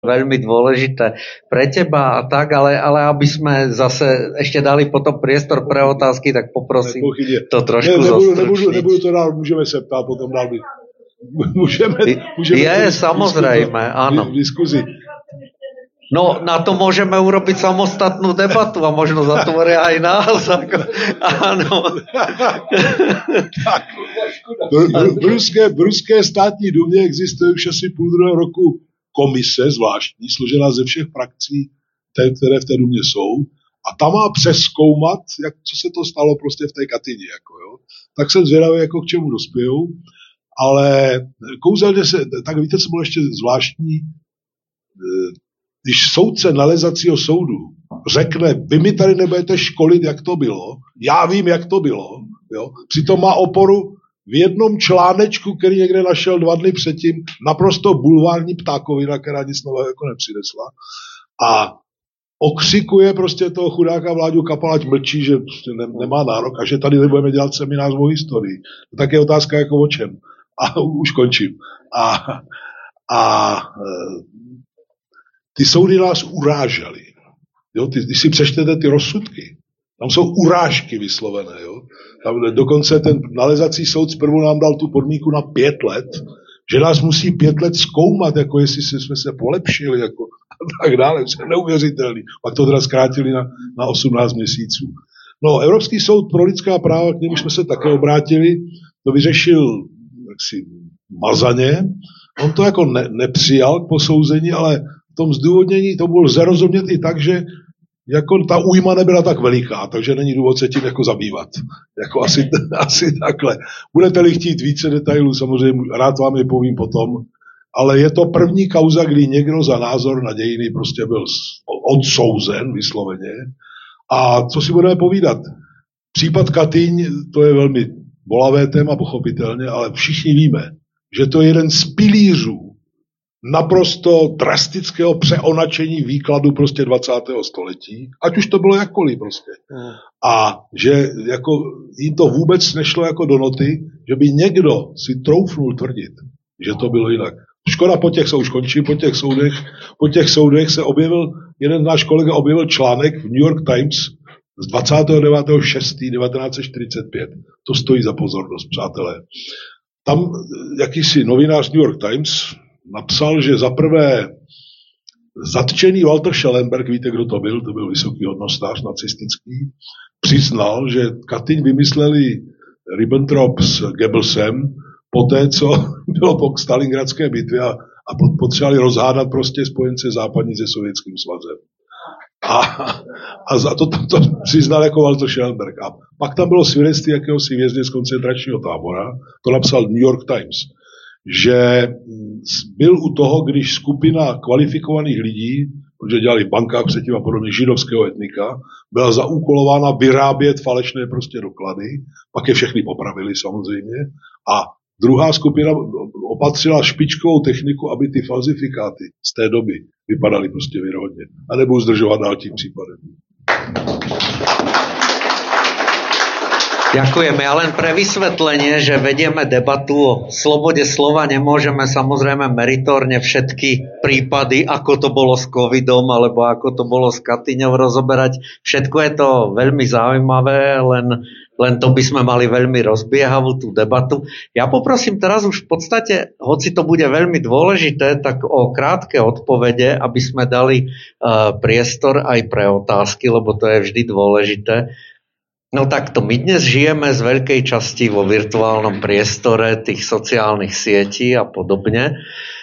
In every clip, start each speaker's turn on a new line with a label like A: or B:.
A: veľmi dôležité pre teba a tak, ale aby sme zase ešte dali potom priestor pre otázky, tak poprosím to trošku zostručniť.
B: Nebudu to dál, můžeme se ptát potom dál. Můžeme
A: samozrejme, áno.
B: Diskuzi.
A: No, na to môžeme urobiť samostatnú debatu a možno zatvoria aj nás. Áno.
B: V ruské státní dumě existuje už asi půl druhého roku komise zvláštní, složená ze všech frakcí, které v té dumě jsou. A ta má přezkoumat, co se to stalo prostě v té Katyni. Jako, jo. Tak jsem zvědavý, jako k čemu dospějou. Ale kouzelně se, tak víte, co bylo ještě zvláštní? Když soudce nalezacího soudu řekne, vy mi tady nebudete školit, jak to bylo, já vím, jak to bylo, jo? Přitom má oporu v jednom článečku, který někde našel 2 dny předtím, naprosto bulvární ptákovina, která nic nového jako nepřinesla. A okřikuje prostě toho chudáka Vláďu Kapala, ať mlčí, že nemá nárok a že tady nebudeme dělat seminář o historii. To tak je otázka jako o čem. A už končím. A ty soudy nás urážely. Jo? Když si přečtete ty rozsudky, tam jsou urážky vyslovené. Jo? Tam dokonce ten nalezací soud zprvu nám dal tu podmínku na 5 let, že nás musí 5 let zkoumat, jako jestli jsme se polepšili, jako a tak dále. To je neuvěřitelný. Pak to teda zkrátili na 18 měsíců. No, Evropský soud pro lidská práva, k němu jsme se také obrátili, to vyřešil jaksi mazaně. On to jako nepřijal k posouzení, ale v tom zdůvodnění to bylo lze rozumět i tak, že jako ta újma nebyla tak veliká, takže není důvod se tím jako zabývat. Jako asi takhle. Budete-li chtít více detailů, samozřejmě rád vám je povím potom, ale je to první kauza, kdy někdo za názor na dějiny prostě byl odsouzen vysloveně. A co si budeme povídat? Případ Katyň, to je velmi bolavé téma, pochopitelně, ale všichni víme, že to je jeden z pilířů naprosto drastického přeonačení výkladu prostě 20. století, ať už to bylo jakkoliv prostě. A že jako jim to vůbec nešlo jako do noty, že by někdo si troufnul tvrdit, že to bylo jinak. Škoda, už končí, po těch soudech se objevil, jeden náš kolega objevil článek v New York Times z 29.6.1945. To stojí za pozornost, přátelé. Tam jakýsi novinář New York Times napsal, že zaprvé zatčený Walter Schellenberg, víte, kdo to byl vysoký hodnostář nacistický, přiznal, že Katyň vymysleli Ribbentrop s Goebbelsem poté, co bylo po Stalingradské bitvě a potřebovali rozhádat prostě spojence západní se Sovětským svazem. A to přiznal jako Walter Schellenberg. A pak tam bylo svědectví jakéhosi vězně z koncentračního tábora, to napsal New York Times, že byl u toho, když skupina kvalifikovaných lidí, protože dělali v bankách předtím a podobně židovského etnika, byla zaúkolována vyrábět falešné prostě doklady, pak je všechny popravili samozřejmě, a druhá skupina opatřila špičkovou techniku, aby ty falzifikáty z té doby vypadaly prostě věrohodně. A nebudu zdržovat dál tím případem.
A: Ďakujeme. Ja len pre vysvetlenie, že vedieme debatu o slobode slova, nemôžeme samozrejme meritorne všetky prípady, ako to bolo s covidom, alebo ako to bolo s Katyňou rozoberať. Všetko je to veľmi zaujímavé, len to by sme mali veľmi rozbiehavú tú debatu. Ja poprosím teraz už v podstate, hoci to bude veľmi dôležité, tak o krátke odpovede, aby sme dali priestor aj pre otázky, lebo to je vždy dôležité. No takto, my dnes žijeme z veľkej časti vo virtuálnom priestore tých sociálnych sietí a podobne.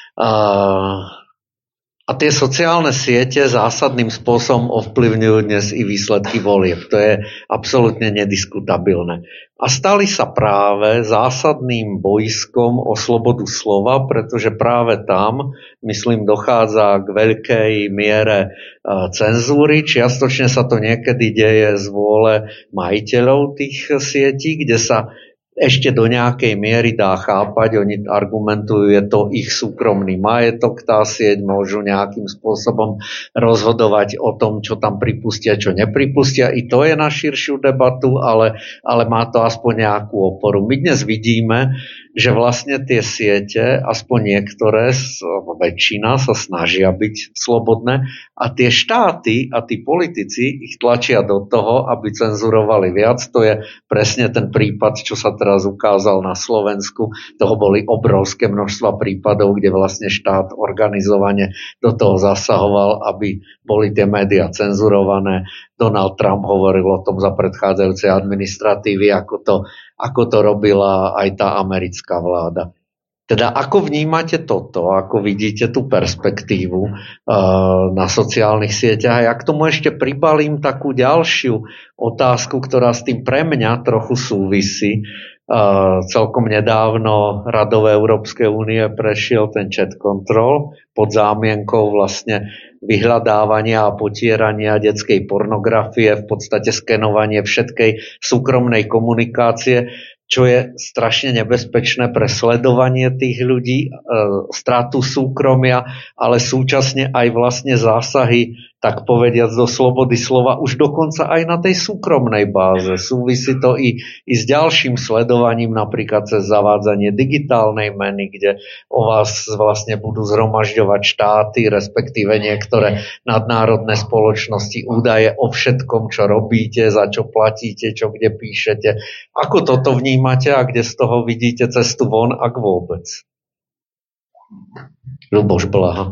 A: A tie sociálne siete zásadným spôsobom ovplyvňujú dnes i výsledky volieb. To je absolútne nediskutabilné. A stali sa práve zásadným bojskom o slobodu slova, pretože práve tam, myslím, dochádza k veľkej miere cenzúry. Čiastočne sa to niekedy deje z vôle majiteľov tých sietí, kde sa ešte do nejakej miery dá chápať. Oni argumentujú, je to ich súkromný majetok, tá sieť, môžu nejakým spôsobom rozhodovať o tom, čo tam pripustia, čo nepripustia. I to je na širšiu debatu, ale má to aspoň nejakú oporu. My dnes vidíme, že vlastne tie siete, aspoň niektoré, väčšina sa snažia byť slobodné a tie štáty a tí politici ich tlačia do toho, aby cenzurovali viac. To je presne ten prípad, čo sa teraz ukázal na Slovensku. Toho boli obrovské množstva prípadov, kde vlastne štát organizovane do toho zasahoval, aby boli tie médiá cenzurované. Donald Trump hovoril o tom za predchádzajúcej administratívy, ako to robila aj tá americká vláda. Teda ako vnímate toto, ako vidíte tú perspektívu na sociálnych sieťach? A ja k tomu ešte pribalím takú ďalšiu otázku, ktorá s tým pre mňa trochu súvisí. Celkom nedávno Radou Európskej únie prešiel ten chat control pod zámienkou vlastne vyhľadávania a potierania detskej pornografie, v podstate skenovanie všetkej súkromnej komunikácie, čo je strašne nebezpečné pre sledovanie tých ľudí, stratu súkromia, ale súčasne aj vlastne zásahy, tak povediac, do slobody slova, už dokonca aj na tej súkromnej báze. Súvisí to i s ďalším sledovaním, napríklad cez zavádzanie digitálnej meny, kde o vás vlastne budú zhromažďovať štáty, respektíve niektoré nadnárodné spoločnosti údaje o všetkom, čo robíte, za čo platíte, čo kde píšete. Ako toto vnímate a kde z toho vidíte cestu von, ak vôbec? Ľuboš Blaha.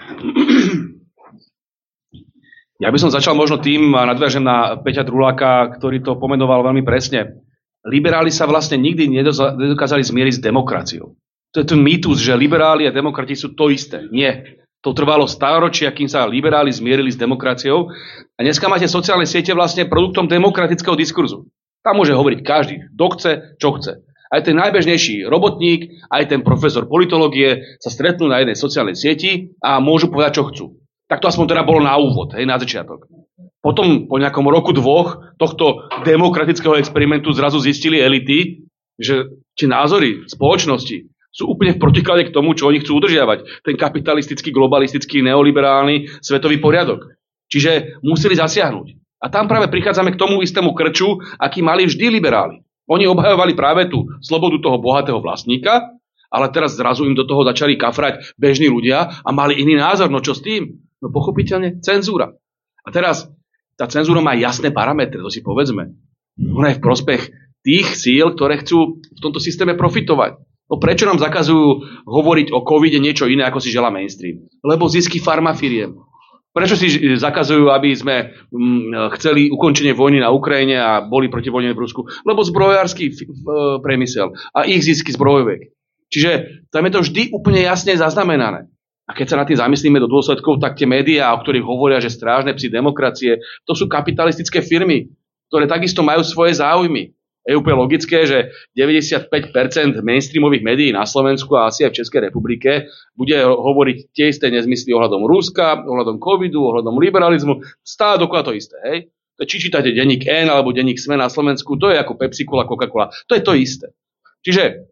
C: Ja by som začal možno tým, a nadviažem na Peťa Druláka, ktorý to pomenoval veľmi presne. Liberáli sa vlastne nikdy nedokázali zmieriť s demokraciou. To je ten mýtus, že liberáli a demokrati sú to isté. Nie. To trvalo stáročia, kým sa liberáli zmierili s demokraciou. A dneska máte sociálne siete vlastne produktom demokratického diskurzu. Tam môže hovoriť každý, kto chce, čo chce. Aj ten najbežnejší robotník, aj ten profesor politológie sa stretnú na jednej sociálnej sieti a môžu povedať, čo chcú. Tak to aspoň teda bolo na úvod, na začiatok. Potom po nejakom roku, dvoch tohto demokratického experimentu zrazu zistili elity, že tie názory spoločnosti sú úplne v protiklade k tomu, čo oni chcú udržiavať. Ten kapitalistický, globalistický, neoliberálny svetový poriadok. Čiže museli zasiahnuť. A tam práve prichádzame k tomu istému krču, aký mali vždy liberáli. Oni obhajovali práve tú slobodu toho bohatého vlastníka, ale teraz zrazu im do toho začali kafrať bežní ľudia a mali iný názor. No čo s tým? No pochopiteľne cenzúra. A teraz tá cenzúra má jasné parametre, to si povedzme. Ona je v prospech tých síl, ktoré chcú v tomto systéme profitovať. No prečo nám zakazujú hovoriť o covide niečo iné, ako si želá mainstream? Lebo zisky farmafiriem. Prečo si zakazujú, aby sme chceli ukončenie vojny na Ukrajine a boli proti vojne v Rusku? Lebo zbrojársky priemysel a ich zisky zbrojovek. Čiže tam je to vždy úplne jasne zaznamenané. A keď sa na tým zamyslíme do dôsledkov, tak tie médiá, o ktorých hovoria, že strážne psi demokracie, to sú kapitalistické firmy, ktoré takisto majú svoje záujmy. Je úplne logické, že 95% mainstreamových médií na Slovensku a asi aj v Českej republike bude hovoriť tie isté nezmysly ohľadom Ruska, ohľadom covidu, ohľadom liberalizmu. Stále dokola to isté. Hej? Či čítate denník N alebo denník SME na Slovensku, to je ako Pepsi Cola, Coca-Cola. To je to isté. Čiže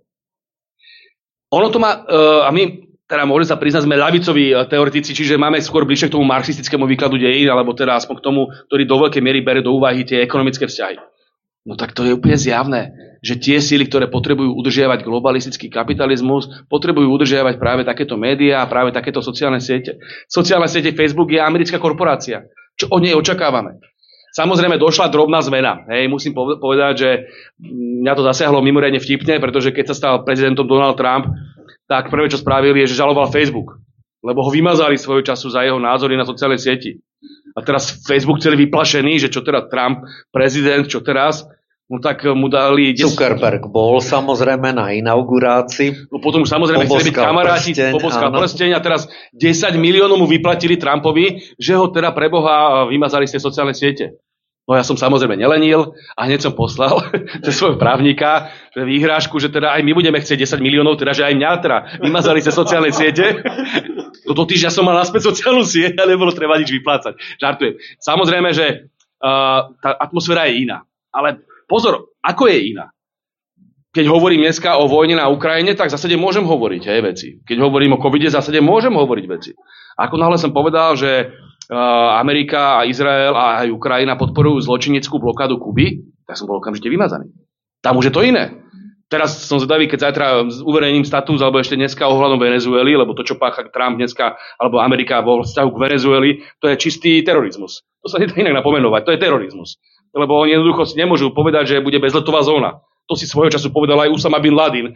C: ono to má, a my teda môžem sa priznať, sme ľavicoví teoretici, čiže máme skôr bližšie k tomu marxistickému výkladu dejín, alebo teda aspoň k tomu, ktorý do veľkej miery bere do úvahy tie ekonomické vzťahy. No tak to je úplne zjavné, že tie síly, ktoré potrebujú udržiavať globalistický kapitalizmus, potrebujú udržiavať práve takéto médiá a práve takéto sociálne siete. Sociálne siete Facebook je americká korporácia. Čo od nej očakávame? Samozrejme, došla drobná zmena. Hej, musím povedať, že mňa to zasiahlo mimoriadne vtipne, pretože keď sa stal prezidentom Donald Trump, tak prvé, čo spravili, je, že žaloval Facebook. Lebo ho vymazali svojho času za jeho názory na sociálnej sieti. A teraz Facebook celý vyplašený, že čo teda Trump, prezident, čo teraz, no tak mu dali...
A: Zuckerberg bol samozrejme na inaugurácii.
C: No potom už samozrejme chceli byť kamaráti, poboskal prsteň a teraz 10 miliónov mu vyplatili Trumpovi, že ho teda pre Boha vymazali z tej sociálnej siete. No ja som samozrejme nelenil a hneď som poslal cez svojho právnika výhrážku, že teda aj my budeme chcieť 10 miliónov, teda že aj mňa teda vymazali cez sociálne siete. No do týždňa som mal naspäť sociálnu sieť a nebolo treba nič vyplácať. Žartujem. Samozrejme, že tá atmosféra je iná. Ale pozor, ako je iná? keď hovorím dneska o vojne na Ukrajine, tak v zásade môžem hovoriť veci. Keď hovorím o covide, v zásade môžem hovoriť veci. Ako náhle som povedal, že Amerika a Izrael a aj Ukrajina podporujú zločineckú blokádu Kuby, tak som bol okamžite vymazaný. Tam už je to iné. Teraz som zvedavý, keď zajtra uverejním status, alebo ešte dneska ohľadom Venezuely, lebo to, čo pácha Trump dneska, alebo Amerika vo vzťahu k Venezueli, to je čistý terorizmus. To sa nedá inak napomenovať, to je terorizmus. Lebo oni jednoducho si nemôžu povedať, že bude bezletová zóna. To si svojho času povedal aj Usama bin Laden.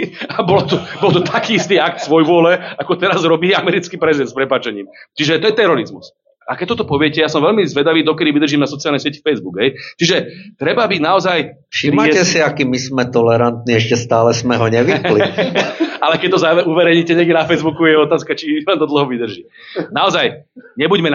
C: A bol to taký istý akt svojvôle, ako teraz robí americký prezident s prepáčením. Čiže to je terorizmus. A keď toto poviete, ja som veľmi zvedavý, dokedy vydržím na sociálnej sieti Facebook. Čiže treba byť naozaj...
A: Všimajte si, aký my sme tolerantní, ešte stále sme ho nevypli.
C: Ale keď to uverejníte niekde na Facebooku, je otázka, či vám to dlho vydrží. Naozaj, nebuďme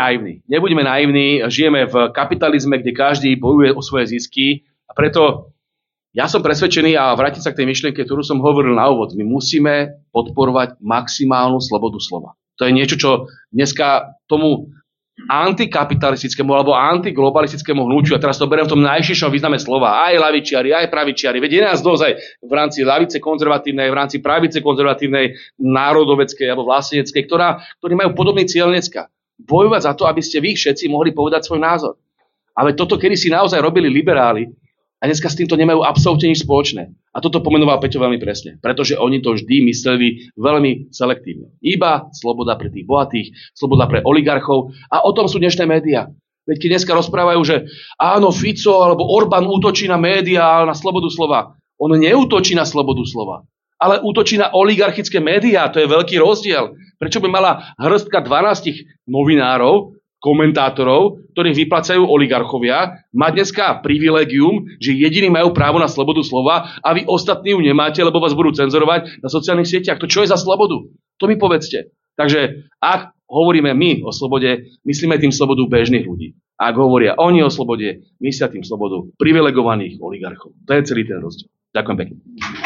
C: naivní. Žijeme v kapitalizme, kde každý bojuje o svoje zisky. A preto ja som presvedčený a vrátim sa k tej myšlienke, ktorú som hovoril na úvod. My musíme podporovať maximálnu slobodu slova. To je niečo, čo dneska tomu antikapitalistickému alebo antiglobalistickému hnutiu, a teraz to beriem v tom najširšom význame slova, aj ľavičiari, aj pravičiari, veď je nás dosť v rámci ľavice konzervatívnej, v rámci pravice konzervatívnej, národoveckej alebo vlasteneckej, ktorí majú podobný cieľ dneska. Bojovať za to, aby ste vy všetci mohli povedať svoj názor. Ale toto kedysi naozaj robili liberáli a dneska s týmto nemajú absolútne nič spoločné. A toto pomenoval Peťo veľmi presne, pretože oni to vždy mysleli veľmi selektívne. Iba sloboda pre tých bohatých, sloboda pre oligarchov a o tom sú dnešné médiá. Veď keď dneska rozprávajú, že áno, Fico alebo Orbán útočí na médiá, na slobodu slova. On neútočí na slobodu slova, ale útočí na oligarchické médiá. To je veľký rozdiel. Prečo by mala hrstka 12 novinárov, komentátorov, ktorých vyplácajú oligarchovia, má dneska privilégium, že jediní majú právo na slobodu slova a vy ostatní ju nemáte, lebo vás budú cenzorovať na sociálnych sieťach. To čo je za slobodu? To mi povedzte. Takže ak hovoríme my o slobode, myslíme tým slobodu bežných ľudí. Ak hovoria oni o slobode, myslia tým slobodu privilegovaných oligarchov. To je celý ten rozdiel. Ďakujem pekne.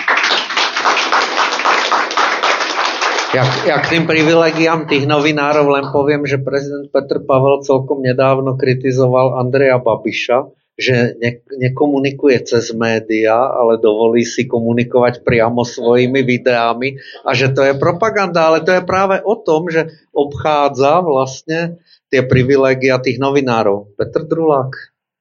A: Ja k tým privilegiám tých novinárov len poviem, že prezident Petr Pavel celkom nedávno kritizoval Andreja Babiša, že nekomunikuje cez médiá, ale dovolí si komunikovať priamo svojimi videami a že to je propaganda, ale to je práve o tom, že obchádza vlastne tie privilegia tých novinárov. Petr Drulák.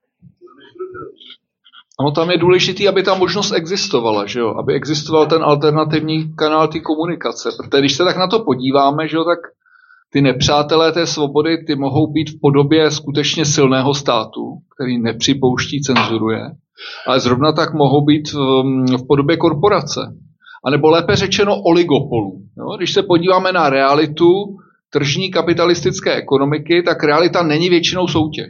D: Ono tam je důležitý, aby ta možnost existovala, že jo? Aby existoval ten alternativní kanál té komunikace. Protože když se tak na to podíváme, že jo, tak ty nepřátelé té svobody, ty mohou být v podobě skutečně silného státu, který nepřipouští, cenzuruje, ale zrovna tak mohou být v podobě korporace. A nebo lépe řečeno oligopolu. Jo? Když se podíváme na realitu tržní kapitalistické ekonomiky, tak realita není většinou soutěž.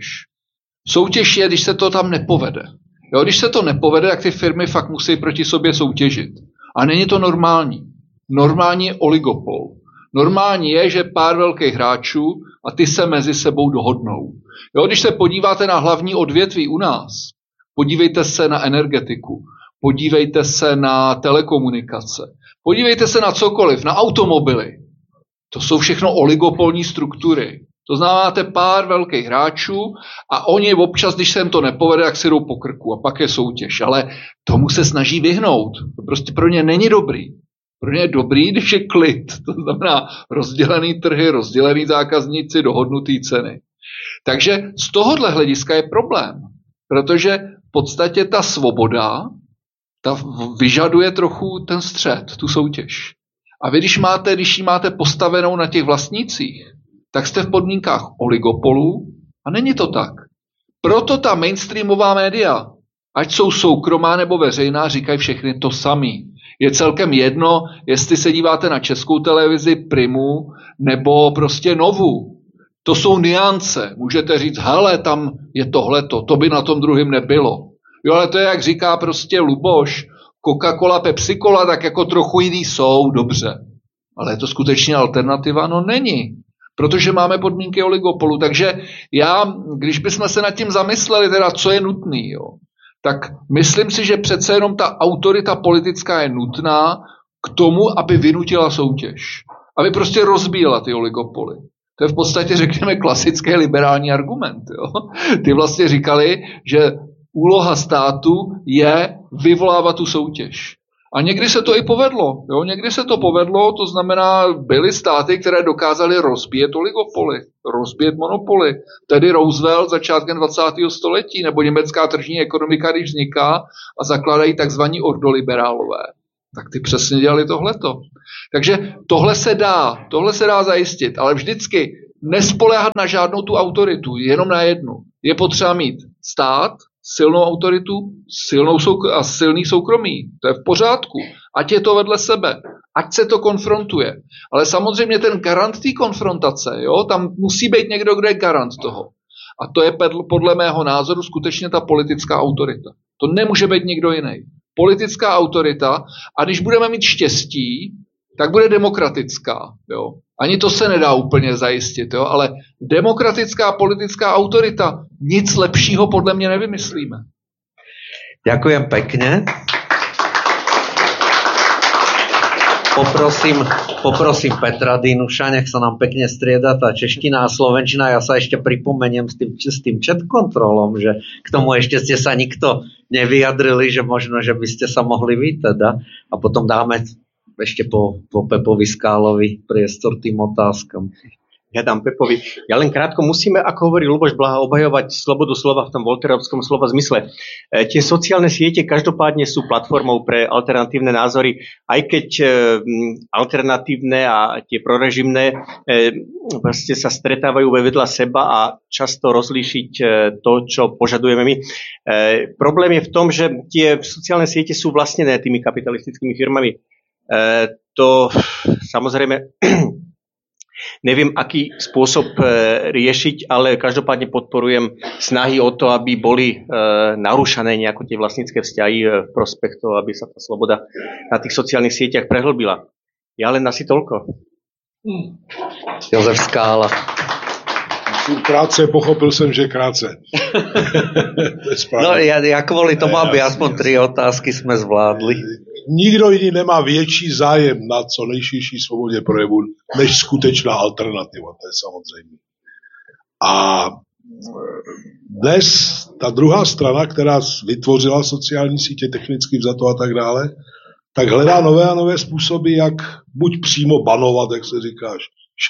D: Soutěž je, když se to tam nepovede. Jo, když se to nepovede, tak ty firmy fakt musí proti sobě soutěžit. A není to normální. Normální je oligopol. Normální je, že pár velkých hráčů a ty se mezi sebou dohodnou. Jo, když se podíváte na hlavní odvětví u nás, podívejte se na energetiku, podívejte se na telekomunikace, podívejte se na cokoliv, na automobily. To jsou všechno oligopolní struktury. To znamenáte pár velkých hráčů a oni občas, když se jim to nepovede, tak si jdou po krku a pak je soutěž. Ale tomu se snaží vyhnout. To prostě pro ně není dobrý. Pro ně je dobrý, když je klid. To znamená rozdělený trhy, rozdělený zákazníci, dohodnutý ceny. Takže z tohohle hlediska je problém. Protože v podstatě ta svoboda ta vyžaduje trochu ten střed, tu soutěž. A vy, když ji máte postavenou na těch vlastnících, tak jste v podmínkách oligopolu a není to tak. Proto ta mainstreamová média, ať jsou soukromá nebo veřejná, říkají všechny to samý. Je celkem jedno, jestli se díváte na Českou televizi, Primu nebo prostě Novu. To jsou nuance. Můžete říct, hele, tam je tohleto, to by na tom druhém nebylo. Jo, ale to je, jak říká prostě Luboš, Coca-Cola, Pepsi-Cola, tak jako trochu jiný jsou, dobře. Ale je to skutečně alternativa? No není. Protože máme podmínky oligopolu. Takže když bychom se nad tím zamysleli, teda co je nutný, jo, tak myslím si, že přece jenom ta autorita politická je nutná k tomu, aby vynutila soutěž. Aby prostě rozbíjela ty oligopoly. To je v podstatě, řekněme, klasický liberální argument. Jo. Ty vlastně říkali, že úloha státu je vyvolávat tu soutěž. A někdy se to i povedlo. Jo? Někdy se to povedlo, to znamená, byly státy, které dokázaly rozbíjet oligopoly, rozbíjet monopoly. Tedy Roosevelt začátkem 20. století, nebo německá tržní ekonomika, když vzniká a zakládají takzvaní ordoliberálové. Tak ty přesně dělali tohleto. Takže tohle se dá zajistit, ale vždycky nespoléhat na žádnou tu autoritu, jenom na jednu. Je potřeba mít stát, silnou autoritu, silný soukromí. To je v pořádku. Ať je to vedle sebe. Ať se to konfrontuje. Ale samozřejmě ten garant té konfrontace, jo, tam musí být někdo, kdo je garant toho. A to je podle mého názoru skutečně ta politická autorita. To nemůže být nikdo jiný. Politická autorita, a když budeme mít štěstí, tak bude demokratická. Jo. Ani to se nedá úplně zajistit, jo, ale demokratická politická autorita, nic lepšího podle mě nevymyslíme.
A: Ďakujem pekne. Poprosím Petra Dinuša, nech sa nám pekne strieda tá čeština a slovenčina. Ja sa ešte pripomeniem s tým chat kontrolom, že k tomu ešte ste sa nikto nevyjadrili, že možno, že by ste sa mohli vy teda. A potom dáme ešte po Pepovi Skálovi priestor tým otázkam.
E: Ja dám Pepovi. Ja len krátko musíme, ako hovorí Ľuboš Blaha, obhajovať slobodu slova v tom volterovskom slova zmysle. Tie sociálne siete každopádne sú platformou pre alternatívne názory, aj keď alternatívne a tie prorežimné vlastne sa stretávajú vedľa seba a často rozlíšiť to, čo požadujeme my. Problém je v tom, že tie sociálne siete sú vlastnené tými kapitalistickými firmami. To samozrejme neviem, aký spôsob riešiť, ale každopádne podporujem snahy o to, aby boli narúšané nejako tie vlastnícke vzťahy v prospech toho, aby sa tá sloboda na tých sociálnych sieťach prehlbila. Ja len asi toľko.
A: Jozef Skála.
B: Krátce, pochopil jsem, že krátce. To je správně.
A: No ja kvôli tomu, aby aspoň 3 otázky sme zvládli.
B: Nikdo jiný nemá větší zájem na co nejširší svobodě projevu, než skutečná alternativa, to je samozřejmě. A dnes ta druhá strana, která vytvořila sociální sítě, technicky vzato a tak dále, tak hledá nové a nové způsoby, jak buď přímo banovat, jak se říká,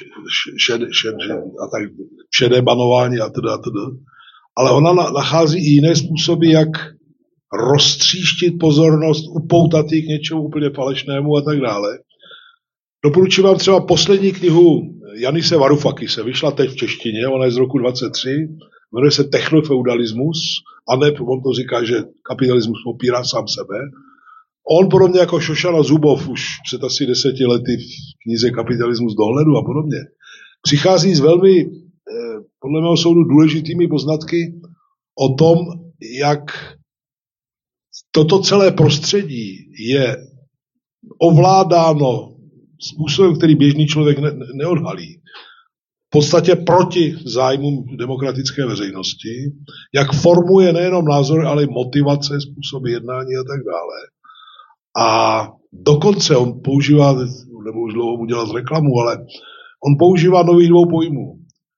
B: šedé banování a teda. Ale ona nachází i jiné způsoby, jak roztříštit pozornost, upoutat ji k něčemu úplně falešnému a tak dále. Doporučuji vám třeba poslední knihu Janise Varoufakise, vyšla teď v češtině, ona je z roku 23, jmenuje se Technofeudalismus, a ne, on to říká, že kapitalismus popírá sám sebe. On podobně jako Šošana Zubov už před asi 10 lety v knize Kapitalismus dohledu a podobně, přichází s velmi, podle mého soudu, důležitými poznatky o tom, jak toto celé prostředí je ovládáno způsobem, který běžný člověk neodhalí. V podstatě proti zájmům demokratické veřejnosti, jak formuje nejenom názory, ale i motivace, způsoby jednání a tak dále. A dokonce on používá, nebo už dlouho mu dělat reklamu, ale on používá nových 2 pojmů.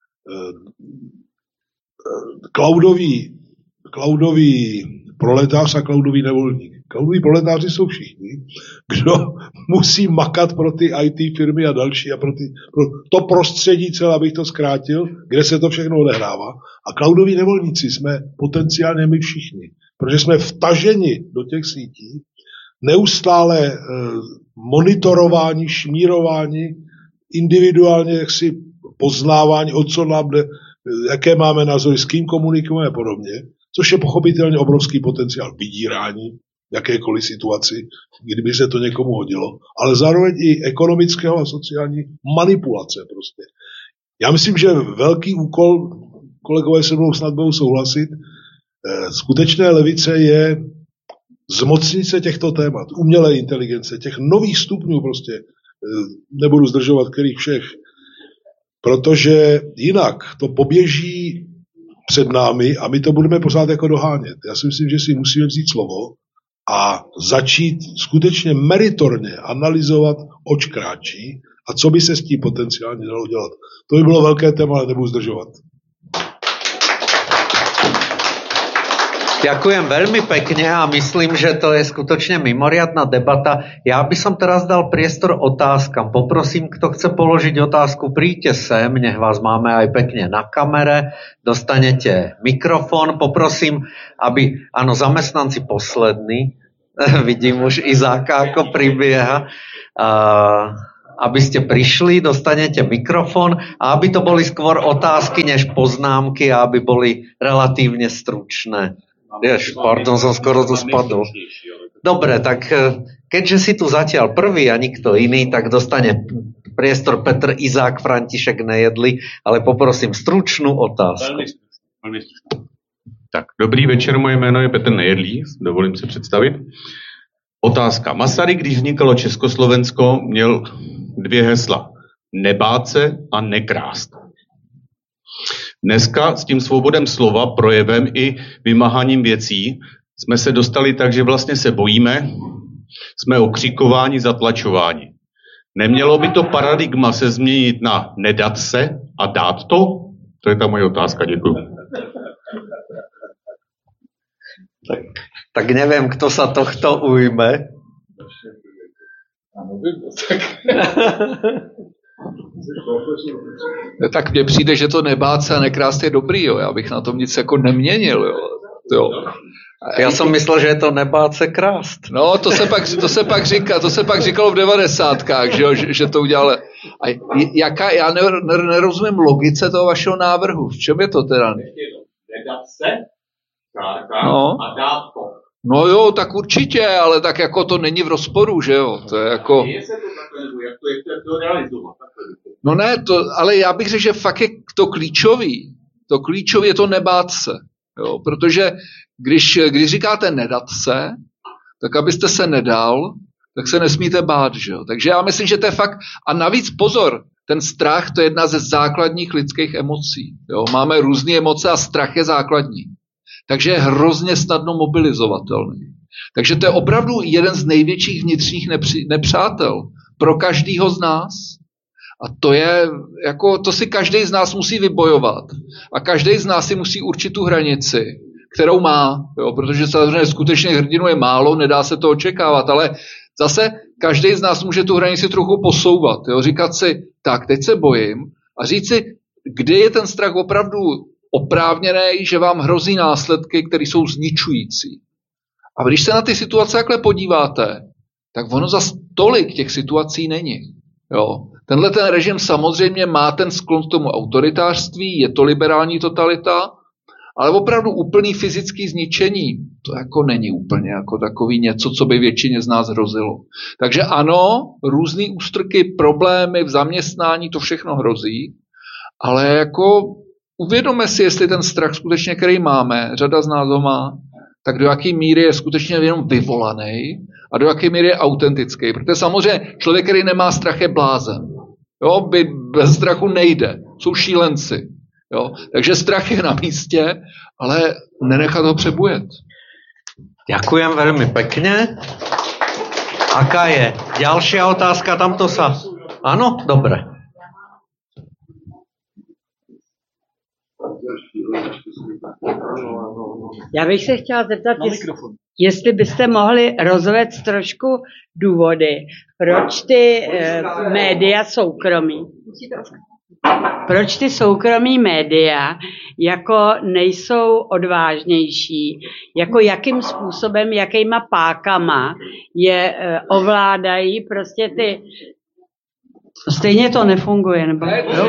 B: Cloudový proletář a cloudový nevolník. Cloudoví proletáři jsou všichni, kdo musí makat pro ty IT firmy a další a pro to prostředí celé, abych to zkrátil, kde se to všechno odehrává. A cloudoví nevolníci jsme potenciálně my všichni, protože jsme vtaženi do těch sítí, neustále monitorování, šmírování, individuálně jaksi poznávání, o co nám jde, jaké máme názory, s kým komunikujeme a podobně, což je pochopitelně obrovský potenciál vydírání v jakékoliv situaci, kdyby se to někomu hodilo, ale zároveň i ekonomického a sociální manipulace prostě. Já myslím, že velký úkol, kolegové se mnou snad budou souhlasit, skutečné levice je zmocnit se těchto témat, umělé inteligence, těch nových stupňů prostě, nebudu zdržovat kterých všech, protože jinak to poběží před námi a my to budeme pořád jako dohánět. Já si myslím, že si musíme vzít slovo a začít skutečně meritorně analyzovat, oč kráčí a co by se s tím potenciálně dalo dělat. To by bylo velké téma, ale nebudu zdržovat.
A: Ďakujem veľmi pekne a myslím, že to je skutočne mimoriadna debata. Ja by som teraz dal priestor otázkam. Poprosím, kto chce položiť otázku, príďte sem, nech vás máme aj pekne na kamere, dostanete mikrofón. Poprosím, aby, áno, zamestnanci poslední, vidím už Izáka, ako pribieha, aby ste prišli, dostanete mikrofón a aby to boli skôr otázky než poznámky a aby boli relatívne stručné. Pardon, som skoro tu spadol. Dobre, tak keďže si tu zatiaľ prvý a nikto iný, tak dostane priestor Petr Izák, František Nejedlý, ale poprosím stručnú otázku.
F: Tak, dobrý večer, moje jméno je Petr Nejedlý, dovolím se představit. Otázka. Masaryk, když vznikalo Československo, měl 2 hesla. Nebát se a nekrást. Dneska s tím svobodem slova, projevem i vymáháním věcí jsme se dostali tak, že vlastně se bojíme, jsme okřikováni, zatlačováni. Nemělo by to paradigma se změnit na nedat se a dát to? To je ta moje otázka, děkuji.
A: Tak neviem, kto sa tohto ujme.
D: Tak mně přijde, že to nebát se a nekrást je dobrý, jo. Já bych na tom nic jako neměnil, jo.
A: Já jsem myslel, že je to nebát se krást.
D: No, to se pak říkalo v 90kách, že to udělal. A já nerozumím logice toho vašeho návrhu. V čem je to teda?
F: Nedat se a dát to.
D: No jo, tak určitě, ale tak jako to není v rozporu, že jo? To je jako...
F: Je se to takhle, nebo jak to realizovat?
D: No ne, ale já bych řekl, že fakt je to klíčový. To klíčový je to nebát se. Jo? Protože když říkáte nedat se, tak abyste se nedal, tak se nesmíte bát, že jo? Takže já myslím, že to je fakt... A navíc pozor, ten strach to je jedna ze základních lidských emocí. Jo? Máme různé emoce a strach je základní. Takže je hrozně snadno mobilizovatelný. Takže to je opravdu jeden z největších vnitřních nepřátel pro každýho z nás. A to je, jako, to si každý z nás musí vybojovat. A každý z nás si musí určit tu hranici, kterou má. Jo? Protože samozřejmě skutečně hrdinů je málo, nedá se to očekávat, ale zase každý z nás může tu hranici trochu posouvat. Jo? Říkat si, tak, teď se bojím a říct si, kde je ten strach opravdu oprávněný, že vám hrozí následky, které jsou zničující. A když se na ty situace takhle podíváte, tak ono zas tolik těch situací není. Jo. Tenhle ten režim samozřejmě má ten sklon k tomu autoritářství, je to liberální totalita, ale opravdu úplný fyzický zničení, to jako není úplně jako takový něco, co by většině z nás hrozilo. Takže ano, různý ústrky, problémy v zaměstnání, to všechno hrozí, ale jako uvědomme si, jestli ten strach skutečně, který máme, řada z nás ho má, tak do jaké míry je skutečně jenom vyvolaný a do jaké míry je autentický. Protože samozřejmě člověk, který nemá strach, je blázen. Jo, bez strachu nejde. Jsou šílenci. Jo. Takže strach je na místě, ale nenechat ho přebujet.
A: Ďakujem veľmi pekne. Aká je ďalšia otázka? Tamto sa... Áno? Dobre.
G: Já bych se chtěla zeptat, jestli byste mohli rozvést trošku důvody, proč ty média soukromí, proč ty soukromí média jako nejsou odvážnější, jako jakým způsobem, jakýma pákama je ovládají prostě ty... Stejně to nefunguje, nebo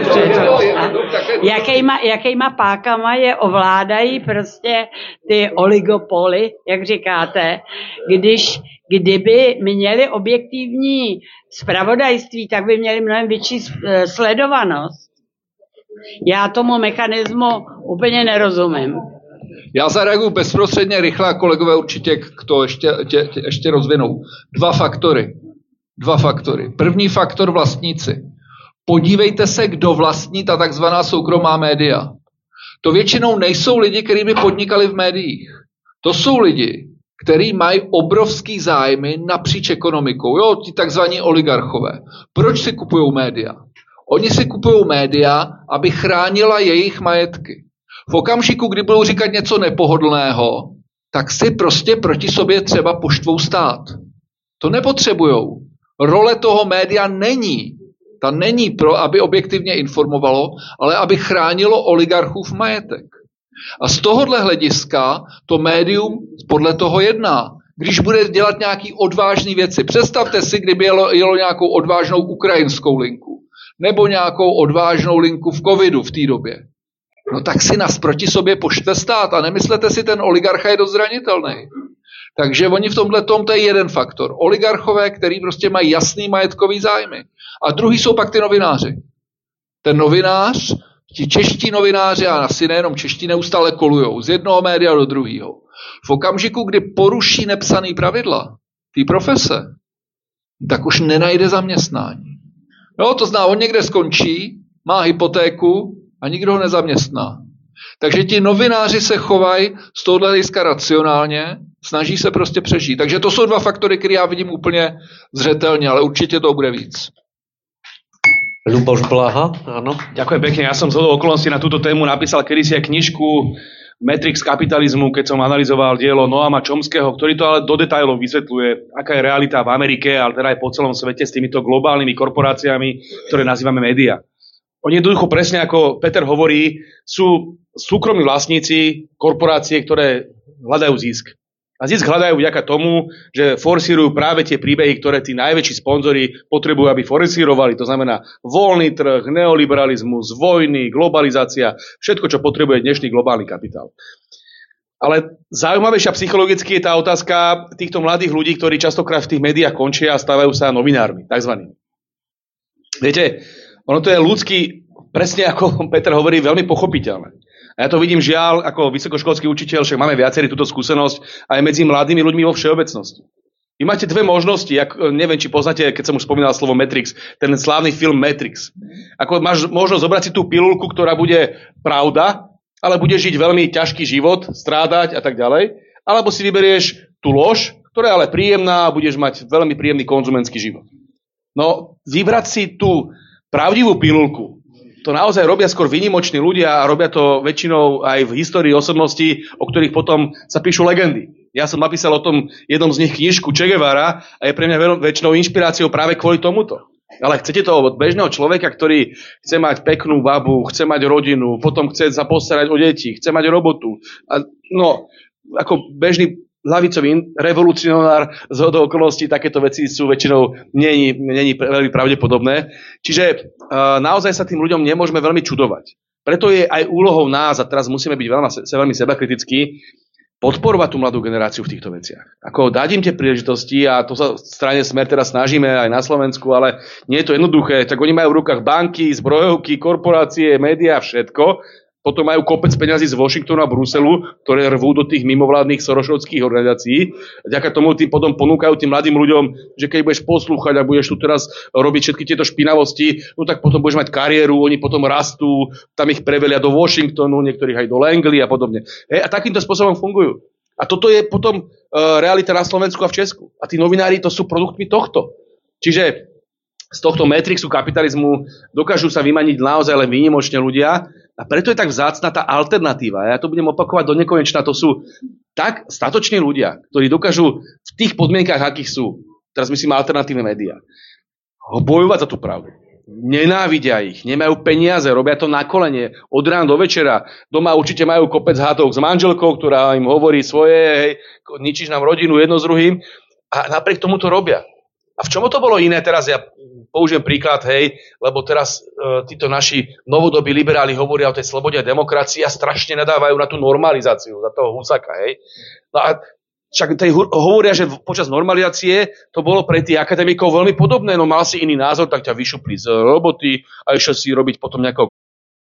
G: jakýma pákama je ovládají prostě ty oligopoly, jak říkáte, kdyby měli objektivní zpravodajství, tak by měli mnohem větší sledovanost. Já tomu mechanismu úplně nerozumím.
D: Já zareaguju bezprostředně rychle a kolegové určitě k to ještě rozvinou. Dva faktory. První faktor vlastníci. Podívejte se, kdo vlastní ta takzvaná soukromá média. To většinou nejsou lidi, kteří by podnikali v médiích. To jsou lidi, kteří mají obrovský zájmy napříč ekonomikou. Jo, ti takzvaní oligarchové. Proč si kupují média? Oni si kupují média, aby chránila jejich majetky. V okamžiku, kdy budou říkat něco nepohodlného, tak si prostě proti sobě třeba poštvou stát. To nepotřebujou. Role toho média není. Ta není pro, aby objektivně informovalo, ale aby chránilo oligarchův majetek. A z tohohle hlediska to médium podle toho jedná. Když bude dělat nějaký odvážný věci, představte si, kdyby jelo nějakou odvážnou ukrajinskou linku, nebo nějakou odvážnou linku v covidu v té době. No tak si nás proti sobě poštve stát a nemyslete si, ten oligarcha je dost zranitelný. Takže oni v tomhle tom, to je jeden faktor. Oligarchové, který prostě mají jasný majetkový zájmy. A druhý jsou pak ty novináři. Ten novinář, ti čeští novináři, a asi nejenom čeští, neustále kolujou z jednoho média do druhého. V okamžiku, kdy poruší nepsaný pravidla té profese, tak už nenajde zaměstnání. No, to zná, on někde skončí, má hypotéku a nikdo ho nezaměstná. Takže ti novináři se chovají z tohohle hlediska racionálně, snaží se prostě přežít. Takže to jsou dva faktory, které já vidím úplně zřetelně, ale určitě to bude víc.
A: Ľuboš Blaha, áno.
C: Ďakujem pekne. Ja som z hodou okolností na túto tému napísal kedysi aj knižku Matrix kapitalizmu, keď som analyzoval dielo Noama Chomskyho, ktorý to ale do detailov vysvetľuje, aká je realita v Amerike, ale teda aj po celom svete s týmito globálnymi korporáciami, ktoré nazývame média. Oni jednoducho presne ako Peter hovorí, sú súkromní vlastníci korporácie, ktoré hľadajú zisk. A zisk hľadajú vďaka tomu, že forsírujú práve tie príbehy, ktoré tí najväčší sponzori potrebujú, aby forsírovali. To znamená voľný trh, neoliberalizmus, vojny, globalizácia, všetko, čo potrebuje dnešný globálny kapitál. Ale zaujímavejšia psychologicky je tá otázka týchto mladých ľudí, ktorí častokrát v tých médiách končia a stávajú sa novinármi, takzvanými. Viete, ono to je ľudsky, presne ako Peter hovorí, veľmi pochopiteľné. A ja to vidím žiaľ ako vysokoškolský učiteľ, však máme viacerí túto skúsenosť aj medzi mladými ľuďmi vo všeobecnosti. Vy máte dve možnosti, neviem, či poznáte, keď som už spomínal slovo Matrix, ten slávny film Matrix. Ako máš možnosť zobrať si tú pilulku, ktorá bude pravda, ale bude žiť veľmi ťažký život, strádať a tak ďalej, alebo si vyberieš tú lož, ktorá je ale príjemná a budeš mať veľmi príjemný konzumentský život. No, vybrať si tú pravdivú pilulku, to naozaj robia skôr výnimoční ľudia a robia to väčšinou aj v histórii osobností, o ktorých potom sa píšu legendy. Ja som napísal o tom jednom z nich knižku Che Guevara a je pre mňa väčšinou inšpiráciou práve kvôli tomuto. Ale chcete to od bežného človeka, ktorý chce mať peknú babu, chce mať rodinu, potom chce sa postarať o deti, chce mať robotu. A no, ako bežný ľavicový revolucionár z hodou okolností, takéto veci sú väčšinou není veľmi pravdepodobné. Čiže naozaj sa tým ľuďom nemôžeme veľmi čudovať. Preto je aj úlohou nás, a teraz musíme byť veľmi sebakritickí, podporovať tú mladú generáciu v týchto veciach. Ako dať im tie príležitosti, a to sa v strane Smer teraz snažíme aj na Slovensku, ale nie je to jednoduché. Tak oni majú v rukách banky, zbrojovky, korporácie, médiá, všetko. Potom majú kopec peňazí z Washingtonu a Bruselu, ktoré rvú do tých mimovládnych sorošovských organizácií. Vďaka tomu tým potom ponúkajú tým mladým ľuďom, že keď budeš poslúchať a budeš tu teraz robiť všetky tieto špinavosti, no tak potom budeš mať kariéru, oni potom rastú, tam ich prevelia do Washingtonu, niektorých aj do Langley a podobne. A takýmto spôsobom fungujú. A toto je potom realita na Slovensku a v Česku. A tí novinári to sú produktmi tohto. Čiže z tohto matrixu kapitalizmu dokážu sa vymaniť naozaj len výnimočne ľudia a preto je tak vzácna tá alternatíva. Ja to budem opakovať do nekonečna. To sú tak statoční ľudia, ktorí dokážu v tých podmienkach, akých sú, teraz myslím alternatívne médiá, bojovať za tú pravdu. Nenávidia ich, nemajú peniaze, robia to na kolene, od rána do večera. Doma určite majú kopec hádok s manželkou, ktorá im hovorí svoje, hej, ničíš nám rodinu jedno s druhým a napriek tomu to robia. A v čom to bolo iné? Teraz ja použijem príklad, hej, lebo teraz títo naši novodobí liberáli hovoria o tej slobode a demokracii a strašne nadávajú na tú normalizáciu, za toho Husaka, hej. No a však hovoria, že počas normalizácie to bolo pre tých akademikov veľmi podobné, no mal si iný názor, tak ťa vyšupli z roboty a išiel si robiť potom nejakého.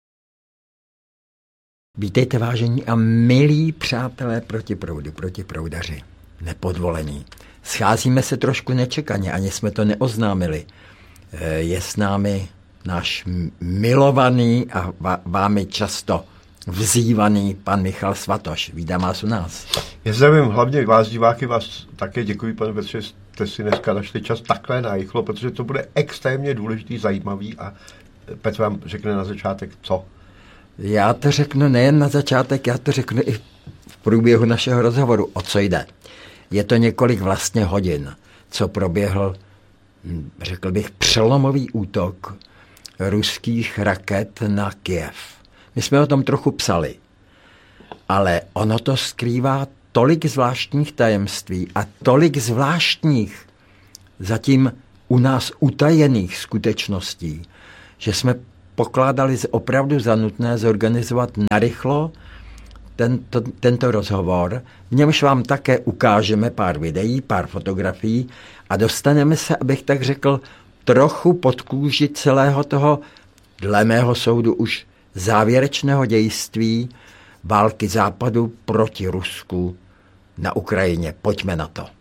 H: Vítejte, vážení a milí přátelé protiproudaři, nepodvolení. Scházíme se trošku nečekaně, ani jsme to neoznámili. Je s námi náš milovaný a vámi často vzývaný pan Michal Svatoš. Vítám vás u nás.
I: Já zdravím hlavně vás, diváky, vás také děkuji, pane Petře, že jste si dneska našli čas takhle narychlo, protože to bude extrémně důležitý, zajímavý a Petr vám řekne na začátek co?
H: Já to řeknu nejen na začátek, já to řeknu i v průběhu našeho rozhovoru, o co jde. Je to několik vlastně hodin, co proběhl, řekl bych, přelomový útok ruských raket na Kyjev. My jsme o tom trochu psali, ale ono to skrývá tolik zvláštních tajemství a tolik zvláštních, zatím u nás utajených skutečností, že jsme pokládali opravdu za nutné zorganizovat narychlo tento rozhovor, v němž vám také ukážeme pár videí, pár fotografií a dostaneme se, abych tak řekl, trochu pod kůži celého toho, dle mého soudu už závěrečného dějství války Západu proti Rusku na Ukrajině. Pojďme na to.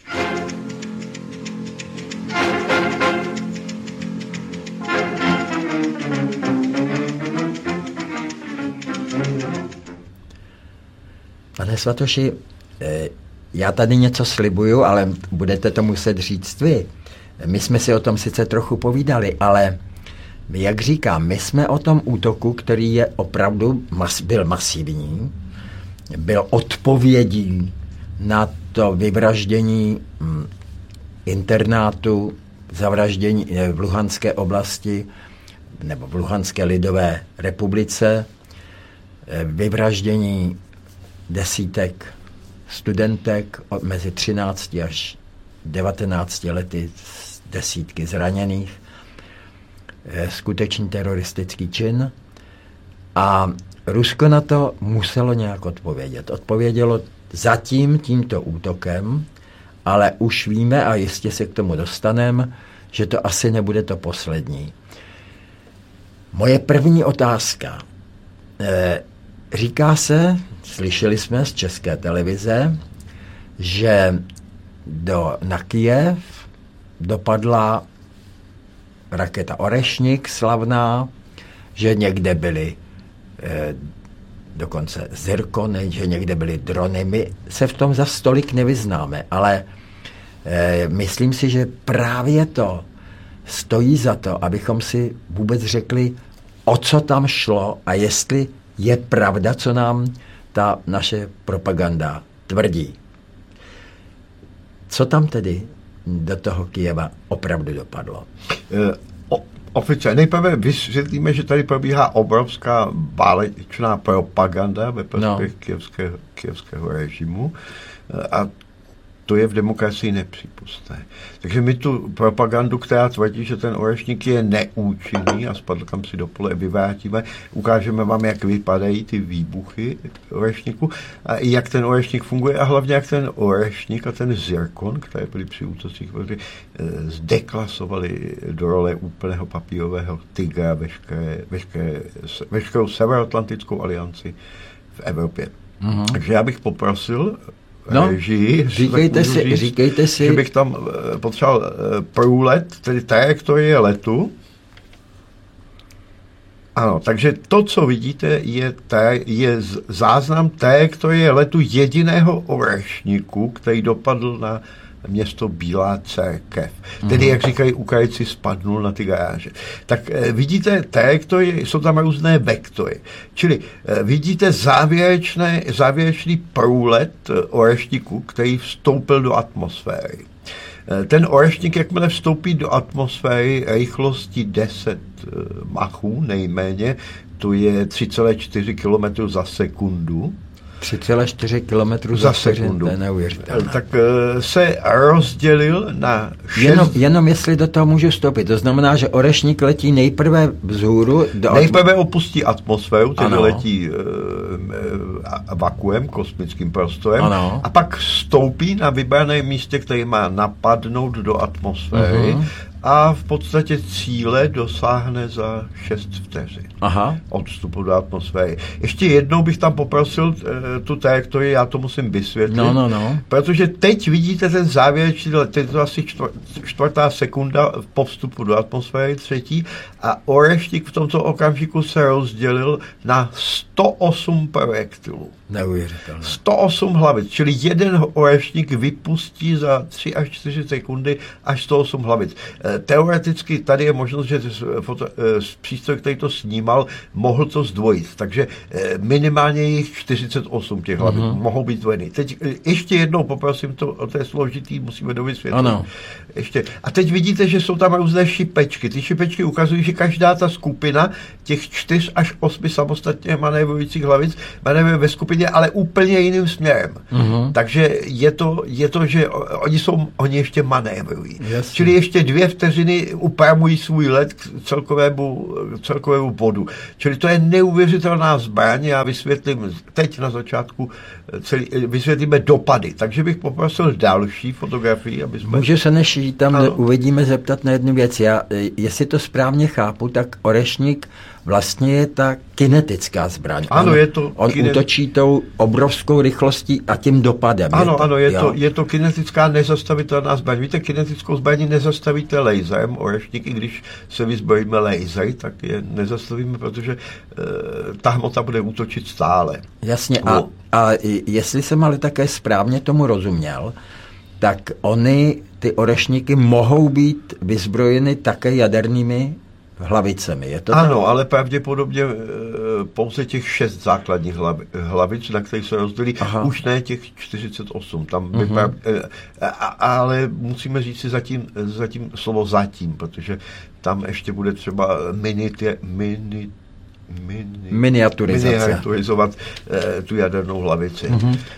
H: Pane Svatoši, já tady něco slibuju, ale budete to muset říct vy. My jsme si o tom sice trochu povídali, ale jak říkám, my jsme o tom útoku, který je opravdu byl masivní, byl odpovědí na to vyvraždění internátu, zavraždění v Luhanské oblasti nebo v Luhanské lidové republice, vyvraždění desítek studentek mezi 13 až 19 lety, desítky zraněných, skutečný teroristický čin a Rusko na to muselo nějak odpovědět. Odpovědělo zatím tímto útokem, ale už víme a jistě se k tomu dostaneme, že to asi nebude to poslední. Moje první otázka. Říká se, slyšeli jsme z České televize, že na Kyjev dopadla raketa Orešnik slavná, že někde byly dokonce zirkony, že někde byly drony. My se v tom za stolik nevyznáme, ale myslím si, že právě to stojí za to, abychom si vůbec řekli, o co tam šlo a jestli je pravda, co nám ta naše propaganda tvrdí. Co tam tedy do toho Kyjeva opravdu dopadlo?
I: Oficiálně nejprve vysvětlíme, že tady probíhá obrovská válečná propaganda ve prospěch kyjevského režimu a to je v demokracii nepřípustné. Takže my tu propagandu, která tvrdí, že ten orešník je neúčinný a spadl kam si do pole, vyvrátíme, ukážeme vám, jak vypadají ty výbuchy orešníku a jak ten orešník funguje a hlavně jak ten orešník a ten zirkon, které byly při útocích zdeklasovali do role úplného papírového tygra veškerou severoatlantickou alianci v Evropě. Mm-hmm. Takže já bych poprosil režii,
H: říkejte si,
I: že bych tam potřeboval průlet, tedy trajektorie letu. Ano, takže to, co vidíte, je záznam trajektorie letu jediného orešníku, který dopadl na město Bílá Cerkev. Tedy, jak říkají Ukrajinci, spadnul na ty garáže. Tak vidíte trajektorie, jsou tam různé vektory. Čili vidíte závěrečný průlet orešníku, který vstoupil do atmosféry. Ten orešník, jakmile vstoupí do atmosféry rychlostí 10 machů nejméně, to je 3,4 km za sekundu.
H: 3,4 km za sekundu. To je neuvěřitelné.
I: Tak se rozdělil na 6...
H: Jenom jestli do toho můžu vstoupit. To znamená, že orešník letí nejprve vzhůru...
I: Nejprve opustí atmosféru, tedy letí vakuem, kosmickým prostorem,
H: ano.
I: A pak stoupí na vybraném místě, který má napadnout do atmosféry, a v podstatě cíle dosáhne za 6 vteřin.
H: Aha.
I: Od vstupu do atmosféry. Ještě jednou bych tam poprosil tu trajektorii, já to musím vysvětlit.
H: No.
I: Protože teď vidíte ten závěrečný let, je to asi čtvrtá sekunda po vstupu do atmosféry, třetí, a orešník v tomto okamžiku se rozdělil na 108 projektilů.
H: Neuvěřitelné.
I: 108 hlavic, čili jeden orešník vypustí za 3 až 4 sekundy až 108 hlavic. Teoreticky tady je možnost, že přístroj, který to snímal, mohl to zdvojit. Takže minimálně jich 48 těch hlavic mohou být zdvojeny. Teď ještě jednou poprosím, to je složitý, musíme dovysvětlit.
H: Ano.
I: Ještě. A teď vidíte, že jsou tam různé šipečky. Ty šipečky ukazují, že každá ta skupina těch 4 až 8 samostatně manévrujících hlavic manévruje ve skupině, ale úplně jiným směrem. Takže je to, že oni ještě manévrují.
H: Jasně.
I: Čili ještě 2 vteřiny upravují svůj let k celkovému bodu. Čili to je neuvěřitelná zbraň. Já vysvětlím teď na začátku, vysvětlíme dopady. Takže bych poprosil další fotografii, aby jsme...
H: Můžu se, než ji tam uvidíme, zeptat na jednu věc. Jestli to správně chápu, tak orešník vlastně je ta kinetická zbraň.
I: Ano, je to...
H: On útočí tou obrovskou rychlostí a tím dopadem.
I: Ano, je to kinetická nezastavitelná zbraň. Víte, kinetickou zbraní nezastavíte laserem, orešník, i když se vyzbrojíme lasery, tak je nezastavíme, protože ta hmota bude útočit stále.
H: Jasně, a jestli jsem ale také správně tomu rozuměl, tak ty orešníky mohou být vyzbrojeny také jadernými hlavicemi. Je to
I: ano, tak? Ale pravděpodobně pouze těch 6 základních hlavic, na kterých se rozdělí, už ne těch 48. Tam ale musíme říct si zatím slovo zatím, protože tam ještě bude třeba miniaturizovat tu jadernou hlavici.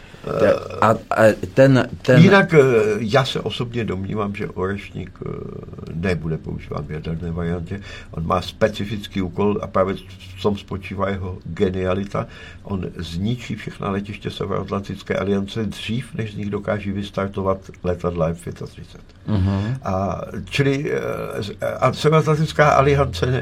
I: Jinak já se osobně domnívám, že orešník nebude používán v jaderné variantě. On má specifický úkol a právě v tom spočívá jeho genialita. On zničí všechna letiště Severoatlantické aliance dřív, než z nich dokáží vystartovat letadla F-35. Čili Severoatlantická aliance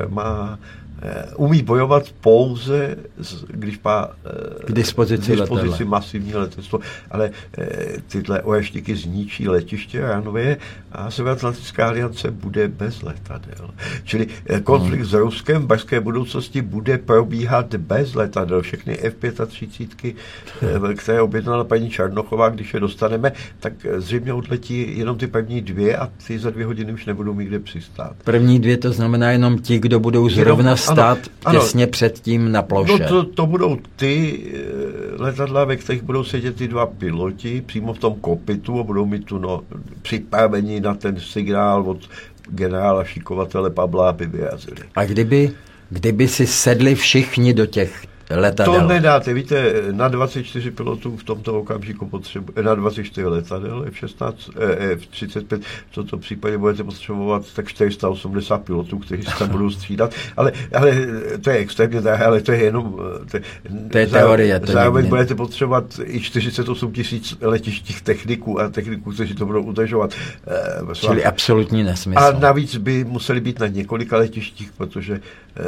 I: umí bojovat pouze, když má k dispozici masivní letectvo, ale tyhle orešníky zničí letiště Ranové a Severoatlantická aliance bude bez letadel. Čili konflikt s Ruskem v brzké budoucnosti bude probíhat bez letadel. Všechny F-35, které objednala paní Černochová, když je dostaneme, tak zřejmě odletí jenom ty první 2 a ty za 2 hodiny už nebudou nikde přistát.
H: První 2 to znamená jenom ti, kdo budou zrovna stát těsně předtím na ploše.
I: No to budou ty letadla, ve kterých budou sedět ty 2 piloti přímo v tom kokpitu a budou mít připravení na ten signál od generála šikovatele Pavla, aby vyrazili. A
H: kdyby si sedli všichni do těch letadel?
I: To nedáte, víte, na 24 pilotů v tomto okamžiku na 24 letadel F-16, F-35, v tomto případě budete potřebovat tak 480 pilotů, kteří se tam budou střídat, ale to je extrémně drahé, ale to je jenom...
H: To je teorie.
I: Zároveň budete potřebovat i 48 000 letištích techniků, kteří to budou udržovat.
H: Čili absolutní nesmysl.
I: A navíc by museli být na několika letištích, protože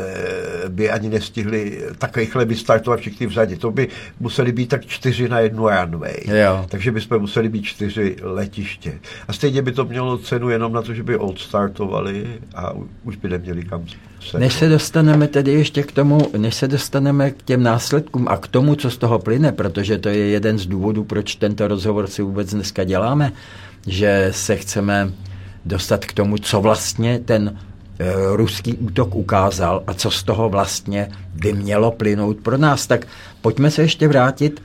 I: by ani nestihli tak rychle vystartovat všichni v řadě. To by museli být tak 4 na 1 runway.
H: Jo.
I: Takže bychom museli být 4 letiště. A stejně by to mělo cenu jenom na to, že by odstartovali a už by neměli kam se.
H: Než se dostaneme tedy ještě než se dostaneme k těm následkům a k tomu, co z toho plyne, protože to je jeden z důvodů, proč tento rozhovor si vůbec dneska děláme, že se chceme dostat k tomu, co vlastně ten ruský útok ukázal a co z toho vlastně by mělo plynout pro nás. Tak pojďme se ještě vrátit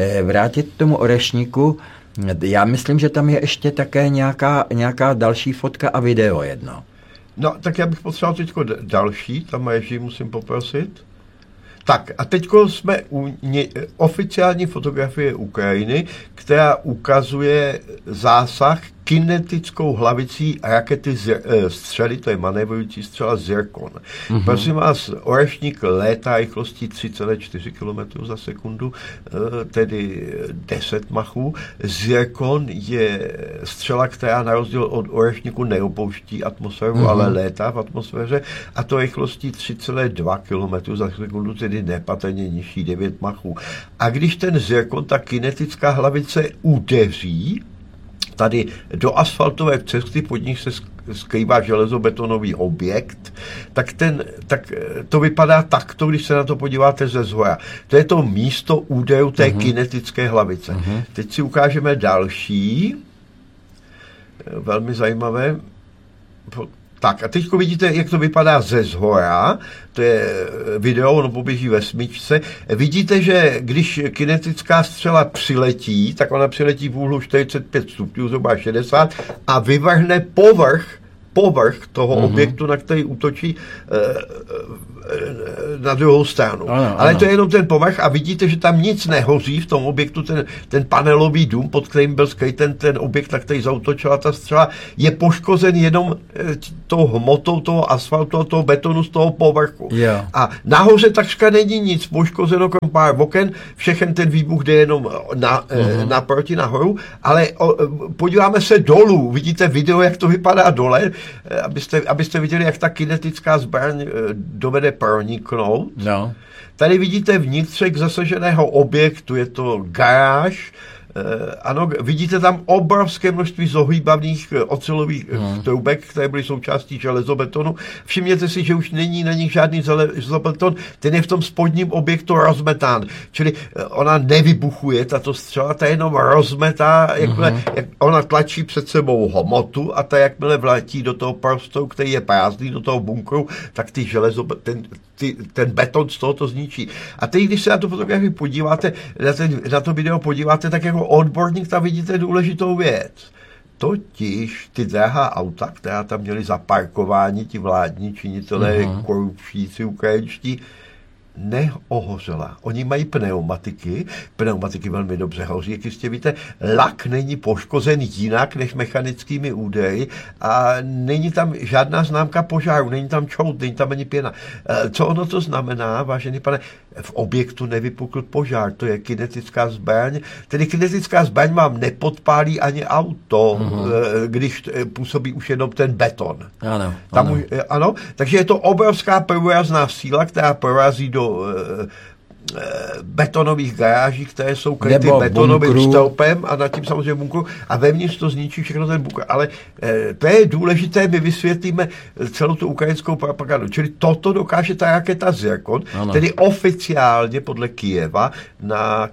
H: k tomu orešníku. Já myslím, že tam je ještě také nějaká další fotka a video jedno.
I: No, tak já bych potřeboval teďko další, tam Ježí musím poprosit. Tak a teďko jsme u oficiální fotografie Ukrajiny, která ukazuje zásah kinetickou hlavicí rakety střely, to je manévrující střela Zirkon. Prosím vás, orešník létá rychlostí 3,4 km za sekundu, tedy 10 machů. Zirkon je střela, která na rozdíl od orešníku neopouští atmosféru, ale létá v atmosféře, a to rychlostí 3,2 km za sekundu, tedy nepatrně nižší 9 machů. A když ten Zirkon, ta kinetická hlavice, udeří tady do asfaltové cesty, pod nich se skrývá železobetonový objekt, tak to vypadá takto, když se na to podíváte ze zhora. To je to místo úderu té kinetické hlavice. Teď si ukážeme další, velmi zajímavé. Tak a teď vidíte, jak to vypadá ze zhora, to je video, ono poběží ve smyčce. Vidíte, že když kinetická střela přiletí, tak ona přiletí v úhlu 45 stupňů, zhruba 60, a vyvrhne povrch toho objektu, na který útočí, na druhou stranu. Ale to je jenom ten povrch a vidíte, že tam nic nehoří v tom objektu, ten panelový dům, pod kterým byl skryt ten objekt, na který zaútočila ta střela, je poškozen jenom tou hmotou toho asfaltu, toho betonu z toho povrchu. Yeah. A nahoře takřka není nic poškozeno, krom pár oken, všechen ten výbuch jde jenom naproti nahoru, ale podíváme se dolů, vidíte video, jak to vypadá dole, abyste viděli, jak ta kinetická zbraň dovede proniknout. No. Tady vidíte vnitřek zasaženého objektu, je to garáž. Ano, vidíte tam obrovské množství zohýbavných ocelových trubek, které byly součástí železobetonu. Všimněte si, že už není na nich žádný železobeton, ten je v tom spodním objektu rozmetán. Čili ona nevybuchuje, tato střela, ta jenom rozmetá, jak ona tlačí před sebou hmotu a ta jakmile vletí do toho prostoru, který je prázdný, do toho bunkru, tak ten beton z toho to zničí. A teď, když se na tu fotografii podíváte, na to video podíváte, tak jako odborník tam vidíte důležitou věc. Totiž ty drahá auta, která tam měli za parkování, ti vládní činitelé, korupčníci ukrajinští, neohořela. Oni mají pneumatiky velmi dobře hoří, jak jistě víte, lak není poškozen jinak než mechanickými údery a není tam žádná známka požáru, není tam čout, není tam ani pěna. Co ono to znamená, vážený pane? V objektu nevypukl požár, to je kinetická zbraň, tedy kinetická zbraň vám nepodpálí ani auto, když působí už jenom ten beton. Ano, takže je to obrovská průrazná síla, která prorazí do betonových garáží, které jsou kryty betonovým stolpem a nad tím samozřejmě bunkru a vevnitř to zničí všechno ten bunkr. Ale to je důležité, my vysvětlíme celou tu ukrajinskou propagandu. Čili toto dokáže ta raketa Zirkon, tedy oficiálně podle Kyjeva na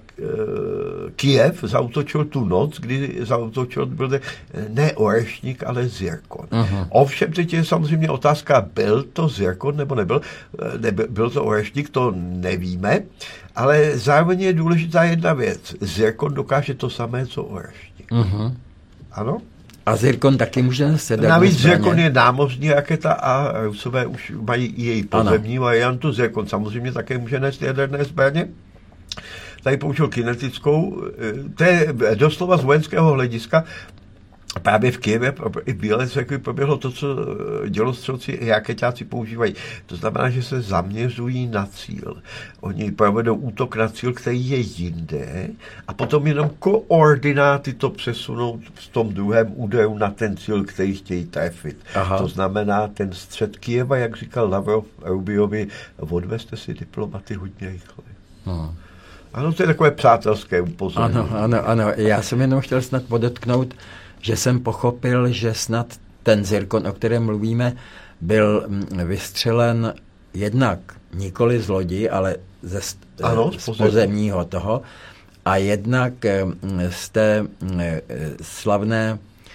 I: Kyjev zaútočil tu noc, kdy zaútočil byl ne Orešník, ale Zirkon. Ovšem teď je samozřejmě otázka, byl to Zirkon nebo nebyl, byl to Orešník, to nevíme, ale zároveň je důležitá jedna věc. Zirkon dokáže to samé, co Orešník. Ano?
H: A Zirkon taky může sedat.
I: Navíc Zirkon je námořní raketa a Rusové už mají i její pozemní variantu. Zirkon samozřejmě také může nést jaderné zbraně. Tady použil kinetickou. To je doslova z vojenského hlediska. Právě v Kyjevě i v Bílé Cerkvi proběhlo to, co dělostřelci i raketáci používají. To znamená, že se zaměřují na cíl. Oni provedou útok na cíl, který je jinde a potom jenom koordináty to přesunou v tom druhém úderu na ten cíl, který chtějí trefit. To znamená, ten střed Kyjeva, jak říkal Lavrov Rubiovi, odvezte si diplomaty hodně rychle. Ano, to je takové přátelské upozornění.
H: Ano. Já jsem jenom chtěl snad podotknout, že jsem pochopil, že snad ten Zirkon, o kterém mluvíme, byl vystřelen jednak nikoli z lodi, ale z pozemního toho a jednak z té slavné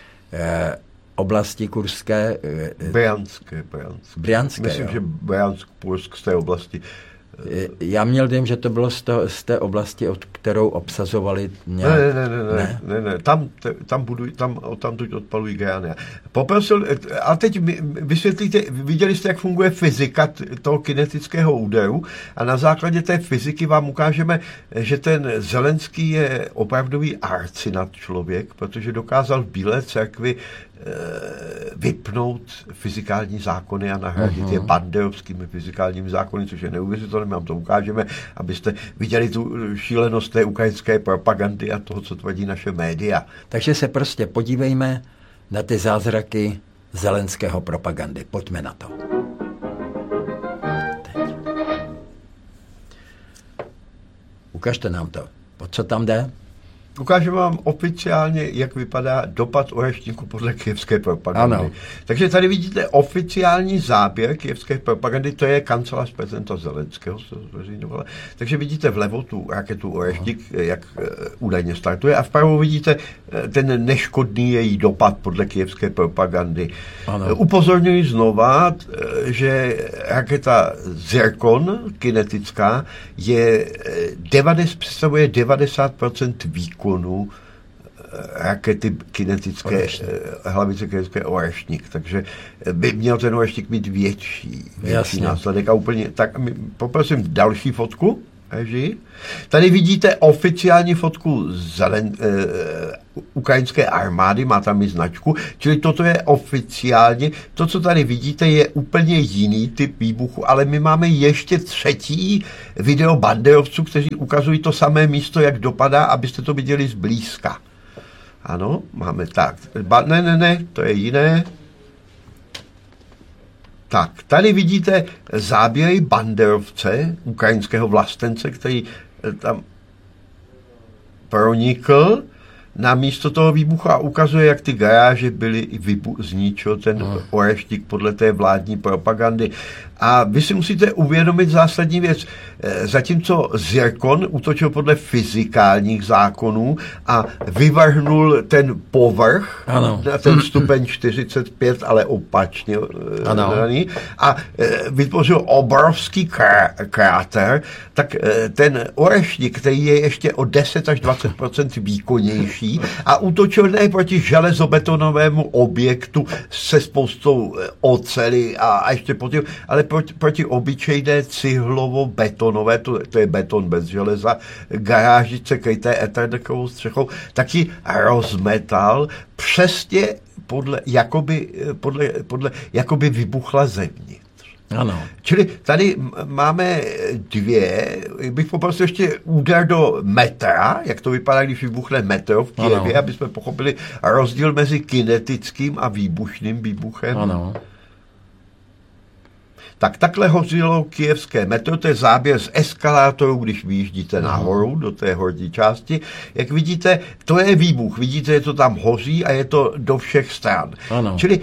H: oblasti kurské. Bryanské.
I: Myslím, že Bryansk z té oblasti.
H: Já měl dojem, že to bylo z té oblasti, od kterou obsazovali nějak...
I: Ne. Tam odpalují Grány. Poprosil, a teď vysvětlíte, viděli jste, jak funguje fyzika toho kinetického úderu a na základě té fyziky vám ukážeme, že ten Zelenský je opravdový arcinat člověk, protože dokázal v Bílé Cerkvi vypnout fyzikální zákony a nahradit je banderovskými fyzikálními zákony, což je neuvěřitelné, vám to ukážeme, abyste viděli tu šílenost té ukrajinské propagandy a toho, co tvrdí naše média.
H: Takže se prostě podívejme na ty zázraky zelenského propagandy. Pojďme na to. Teď. Ukažte nám to. O co tam jde?
I: Ukážu vám oficiálně, jak vypadá dopad orešníku podle kyjevské propagandy. Ano. Takže tady vidíte oficiální záběr kyjevské propagandy, to je kancelář prezidenta Zelenského. Takže vidíte vlevo tu raketu Orešník, jak údajně startuje, a vpravo vidíte ten neškodný její dopad podle kyjevské propagandy. Ano. Upozorňuji znova, že raketa Zirkon, kinetická, představuje 90% výkonu rakety kinetické, hlavice kinetické Orešník, takže by měl ten Orešník mít větší následek. A úplně, tak poprosím další fotku. Tady vidíte oficiální fotku ukrajinské armády, má tam i značku, čili toto je oficiálně. To, co tady vidíte, je úplně jiný typ výbuchu, ale my máme ještě třetí video banderovců, kteří ukazují to samé místo, jak dopadá, abyste to viděli zblízka. Ano, máme tak. Ne, to je jiné. Tak, tady vidíte záběry banderovce, ukrajinského vlastence, který tam pronikl na místo toho výbuchu a ukazuje, jak ty garáže byly zničil ten Orešník podle té vládní propagandy. A vy si musíte uvědomit zásadní věc. Zatímco Zirkon útočil podle fyzikálních zákonů a vyvrhnul ten povrch na ten stupeň 45, ale opačně daný, a vytvořil obrovský kráter, tak ten Orešník, který je ještě o 10 až 20% výkonnější a útočil ne proti železobetonovému objektu se spoustou oceli a ještě potom, ale proti obyčejné cihlovo-betonové, to je beton bez železa, garážice kryté ethernetovou střechou, taky rozmetal přesně jakoby vybuchla zevnitř. Ano. Čili tady máme bych poprosil ještě úder do metra, jak to vypadá, když vybuchne metro v Kyjevě, aby jsme pochopili rozdíl mezi kinetickým a výbušným výbuchem. Ano. Tak takhle hořilo kyjevské metro, to je záběr z eskalátoru, když vyjíždíte nahoru do té horní části. Jak vidíte, to je výbuch. Vidíte, že to tam hoří a je to do všech stran. Ano. Čili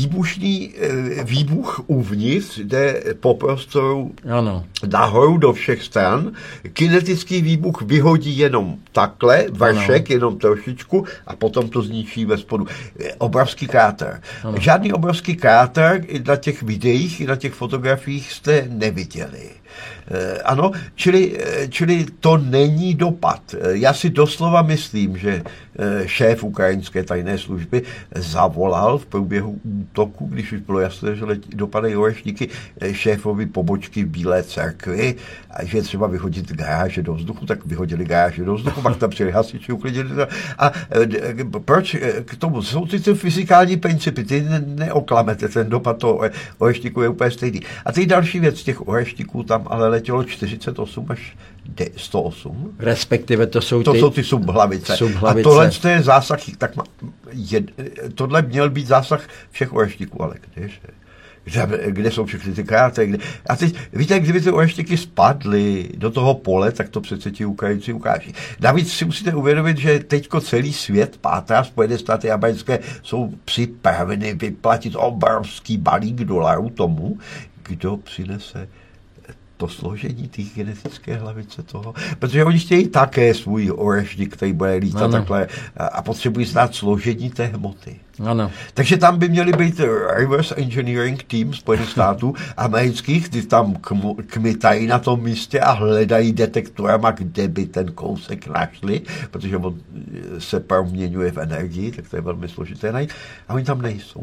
I: výbuch uvnitř jde po prostoru nahoru do všech stran. Kinetický výbuch vyhodí jenom takhle, vršek, jenom trošičku a potom to zničí ve spodu. Obrovský kráter. Žádný obrovský kráter i na těch videích, i na těch fotografiích jste neviděli. Ano, čili to není dopad. Já si doslova myslím, že šéf ukrajinské tajné služby zavolal v průběhu útoku, když už bylo jasné, že dopadají orešníky, šéfovi pobočky v Bílé cerkvi, a že třeba vyhodit garáže do vzduchu, tak vyhodili garáže do vzduchu, pak tam přijeli hasiči, uklidili to. A proč k tomu? Jsou ty fyzikální principy, ty neoklamete, ten dopad toho orešníku je úplně stejný. A ty další věc, těch orešníků tam ale letělo 48 až 108.
H: Respektive to jsou
I: ty subhlavice. A tohle je zásah, tak tohle měl být zásah všech orešníků, ale kde jsou všechny ty krátery. A teď, víte, kdyby ty orešníky spadly do toho pole, tak to přece ti Ukrajinci ukáží. Navíc si musíte uvědomit, že teďko celý svět pátrá, Spojené státy americké jsou připraveny vyplatit obrovský balík dolarů tomu, kdo přinese to složení té genetické hlavice toho, protože oni chtějí také svůj orešník, který bude lítat takhle a potřebují znát složení té hmoty. Ano. Takže tam by měly být reverse engineering team Spojených států amerických, kdy tam kmitají na tom místě a hledají detektorama, kde by ten kousek našli, protože on se proměňuje v energii, tak to je velmi složité najít, a oni tam nejsou.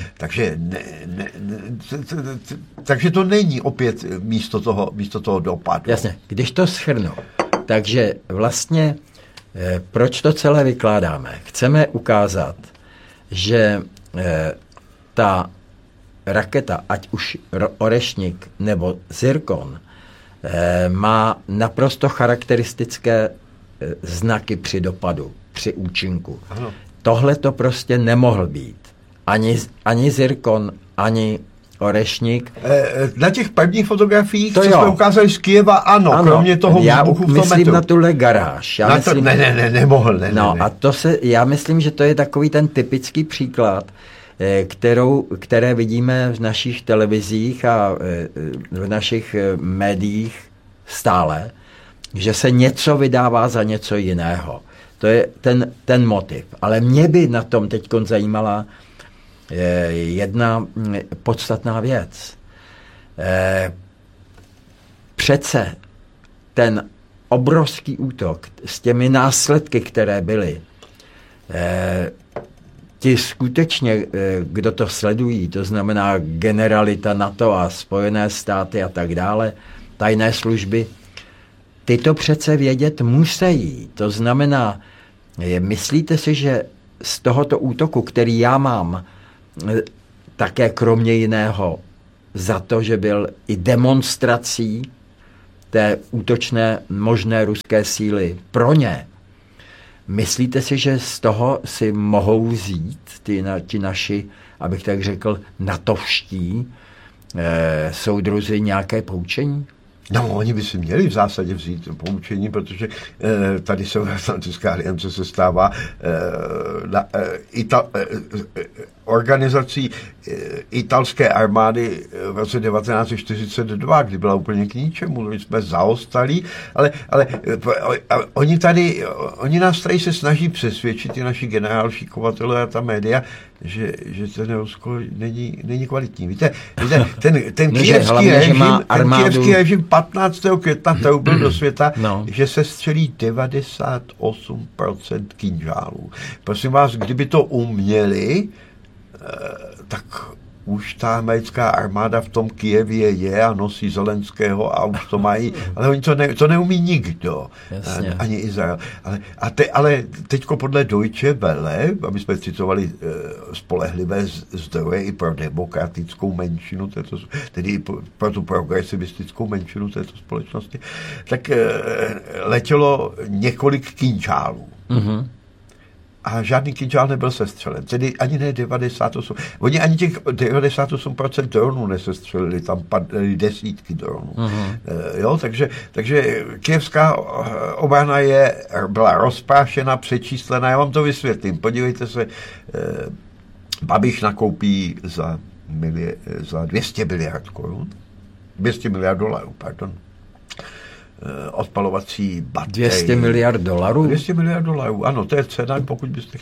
I: Takže to není opět místo toho dopadu.
H: Jasně, když to shrnu, takže vlastně proč to celé vykládáme? Chceme ukázat, že ta raketa, ať už Orešník nebo Zirkon, má naprosto charakteristické znaky při dopadu, při účinku. Tohle to prostě nemohl být. Ani Zirkon, ani Orešník.
I: Na těch prvních fotografiích, co jsme ukázali z Kyjeva, ano, kromě toho výbuchu v tom
H: myslím
I: metru.
H: Na tuhle garáž.
I: Nemohl.
H: A já myslím, že to je takový ten typický příklad, které vidíme v našich televizích a v našich médiích stále, že se něco vydává za něco jiného. To je ten motiv. Ale mě by na tom teď zajímala jedna podstatná věc. Přece ten obrovský útok s těmi následky, které byly, ti skutečně, kdo to sledují, to znamená generalita NATO a Spojené státy a tak dále, tajné služby, ty to přece vědět musí. To znamená, myslíte si, že z tohoto útoku, který já mám, také kromě jiného za to, že byl i demonstrací té útočné možné ruské síly pro ně, myslíte si, že z toho si mohou vzít ti naši, abych tak řekl, natovští soudruzi nějaké poučení?
I: No, oni by si měli v zásadě vzít poučení, protože tady Severoatlantická aliance se stává organizací italské armády v roce 1942, kdy byla úplně k ničemu, my jsme zaostali, ale oni nás tady se snaží přesvědčit, ty naši generálšíkovatelé a ta média, že ten Rusko není kvalitní. Víte, ten kyjevský režim 15. května troubil do světa, že se střelí 98% kynžálů. Prosím vás, kdyby to uměli, tak už ta americká armáda v tom Kyjevě je a nosí Zelenského a už to mají, ale oni to neumí nikdo, ani Izrael. Ale teďko podle Deutsche Welle, aby jsme citovali spolehlivé zdroje i pro demokratickou menšinu, tedy pro tu progresivistickou menšinu této společnosti, tak letělo několik kynžálů. Mm-hmm. A žádný kynžál nebyl sestřelen. Tedy ani ne 98. Oni ani těch 98% dronů nesestřelili, tam padly desítky dronů. Jo, takže kyjevská obrana byla rozprášena, přečíslená. Já vám to vysvětlím. Podívejte se, Babiš nakoupí za 200 miliard korun. 200 miliard dolarů, pardon. Odpalovací baterie.
H: 200 miliard dolarů?
I: 200 miliard dolarů, ano, to je cena, pokud byste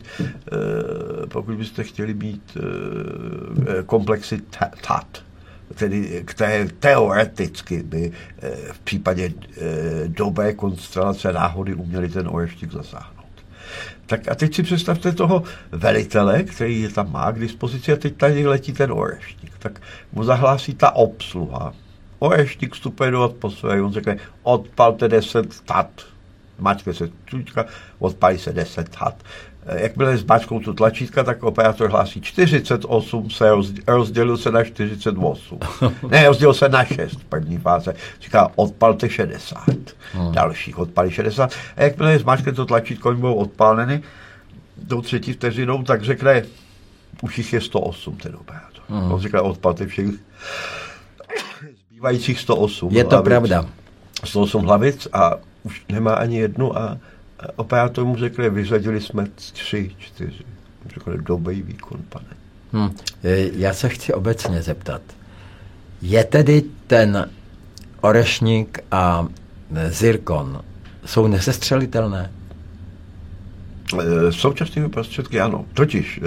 I: chtěli být komplexy TAT, tedy které teoreticky by v případě dobré konstelace náhody uměli ten Oreštík zasáhnout. Tak a teď si představte toho velitele, který je tam má k dispozici, a teď tady letí ten Oreštík. Tak mu zahlásí ta obsluha. Oreštík vstupuje do atmosféry, on řekne, odpalte 10 TAT. Zmáčkne se tlačítka, odpálí se 10 TAT. Jakmile zmáčkou tu tlačítka, tak operátor hlásí 48, se rozdělil se na 48. Ne, rozdělil se na 6 první fáze. Říká, odpalte 60. Dalších odpálí 60. A jakmile zmáčkne to tlačítko, oni budou odpáleny tou třetí vteřinou, tak řekne, už jich je 108 ten operátor. On říká, odpalte všech zbývajících 108
H: je to
I: hlavic,
H: pravda.
I: 108 hlavic a už nemá ani jednu a operátor mu řekne, vyřadili jsme 3, 4. Řekne, dobrý výkon, pane.
H: Já se chci obecně zeptat. Je tedy ten Orešník a Zirkon jsou nesestřelitelné?
I: Současnými prostředky ano. Totiž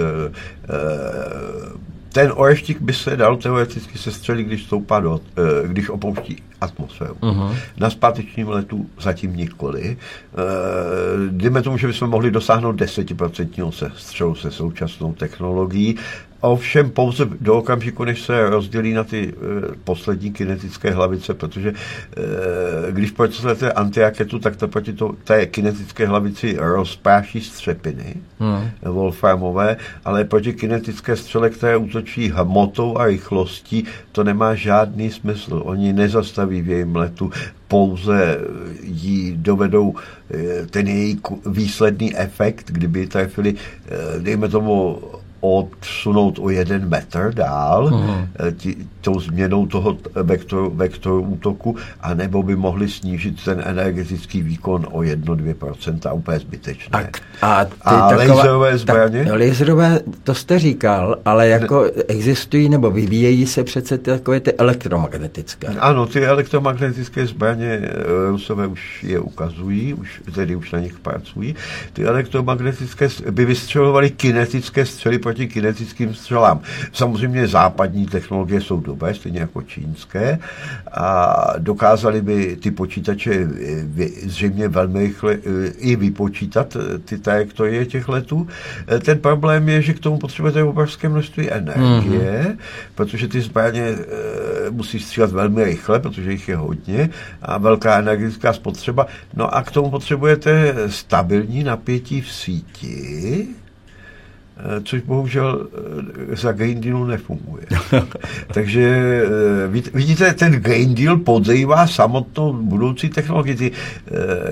I: ten Oreštík by se dal teoreticky sestřelit, když opouští atmosféru. Na zpátečním letu zatím nikoli. Dejme tomu, že bychom mohli dosáhnout 10% sestřelu se současnou technologií. Ovšem pouze do okamžiku, než se rozdělí na ty poslední kinetické hlavice, protože když procesujete antiraketu, tak to proti té kinetické hlavici rozpráší střepiny wolframové, ale proti kinetické střele, které útočí hmotou a rychlostí, to nemá žádný smysl. Oni nezastaví v jejím letu, pouze jí dovedou ten její výsledný efekt, kdyby trefili, dejme tomu, odsunout o 1 metr dál tou změnou toho vektoru útoku, anebo by mohli snížit ten energetický výkon o 1-2%, úplně zbytečné. A laserové zbraně?
H: Laserové, to jste říkal, ale jako existují nebo vyvíjejí se přece takové ty elektromagnetické.
I: Ano, ty elektromagnetické zbraně Rusové už je ukazují, už na nich pracují. Ty elektromagnetické by vystřelovaly kinetické střely proti kinetickým střelám. Samozřejmě západní technologie jsou dobré, stejně jako čínské, a dokázali by ty počítače zřejmě velmi rychle i vypočítat ty trajektorie těch letů. Ten problém je, že k tomu potřebujete obrovské množství energie, protože ty zbraně musí střílet velmi rychle, protože jich je hodně a velká energetická spotřeba. No a k tomu potřebujete stabilní napětí v síti, což bohužel za Green Dealu nefunguje. Takže vidíte, ten Green Deal podrývá samotnou budoucí technologii.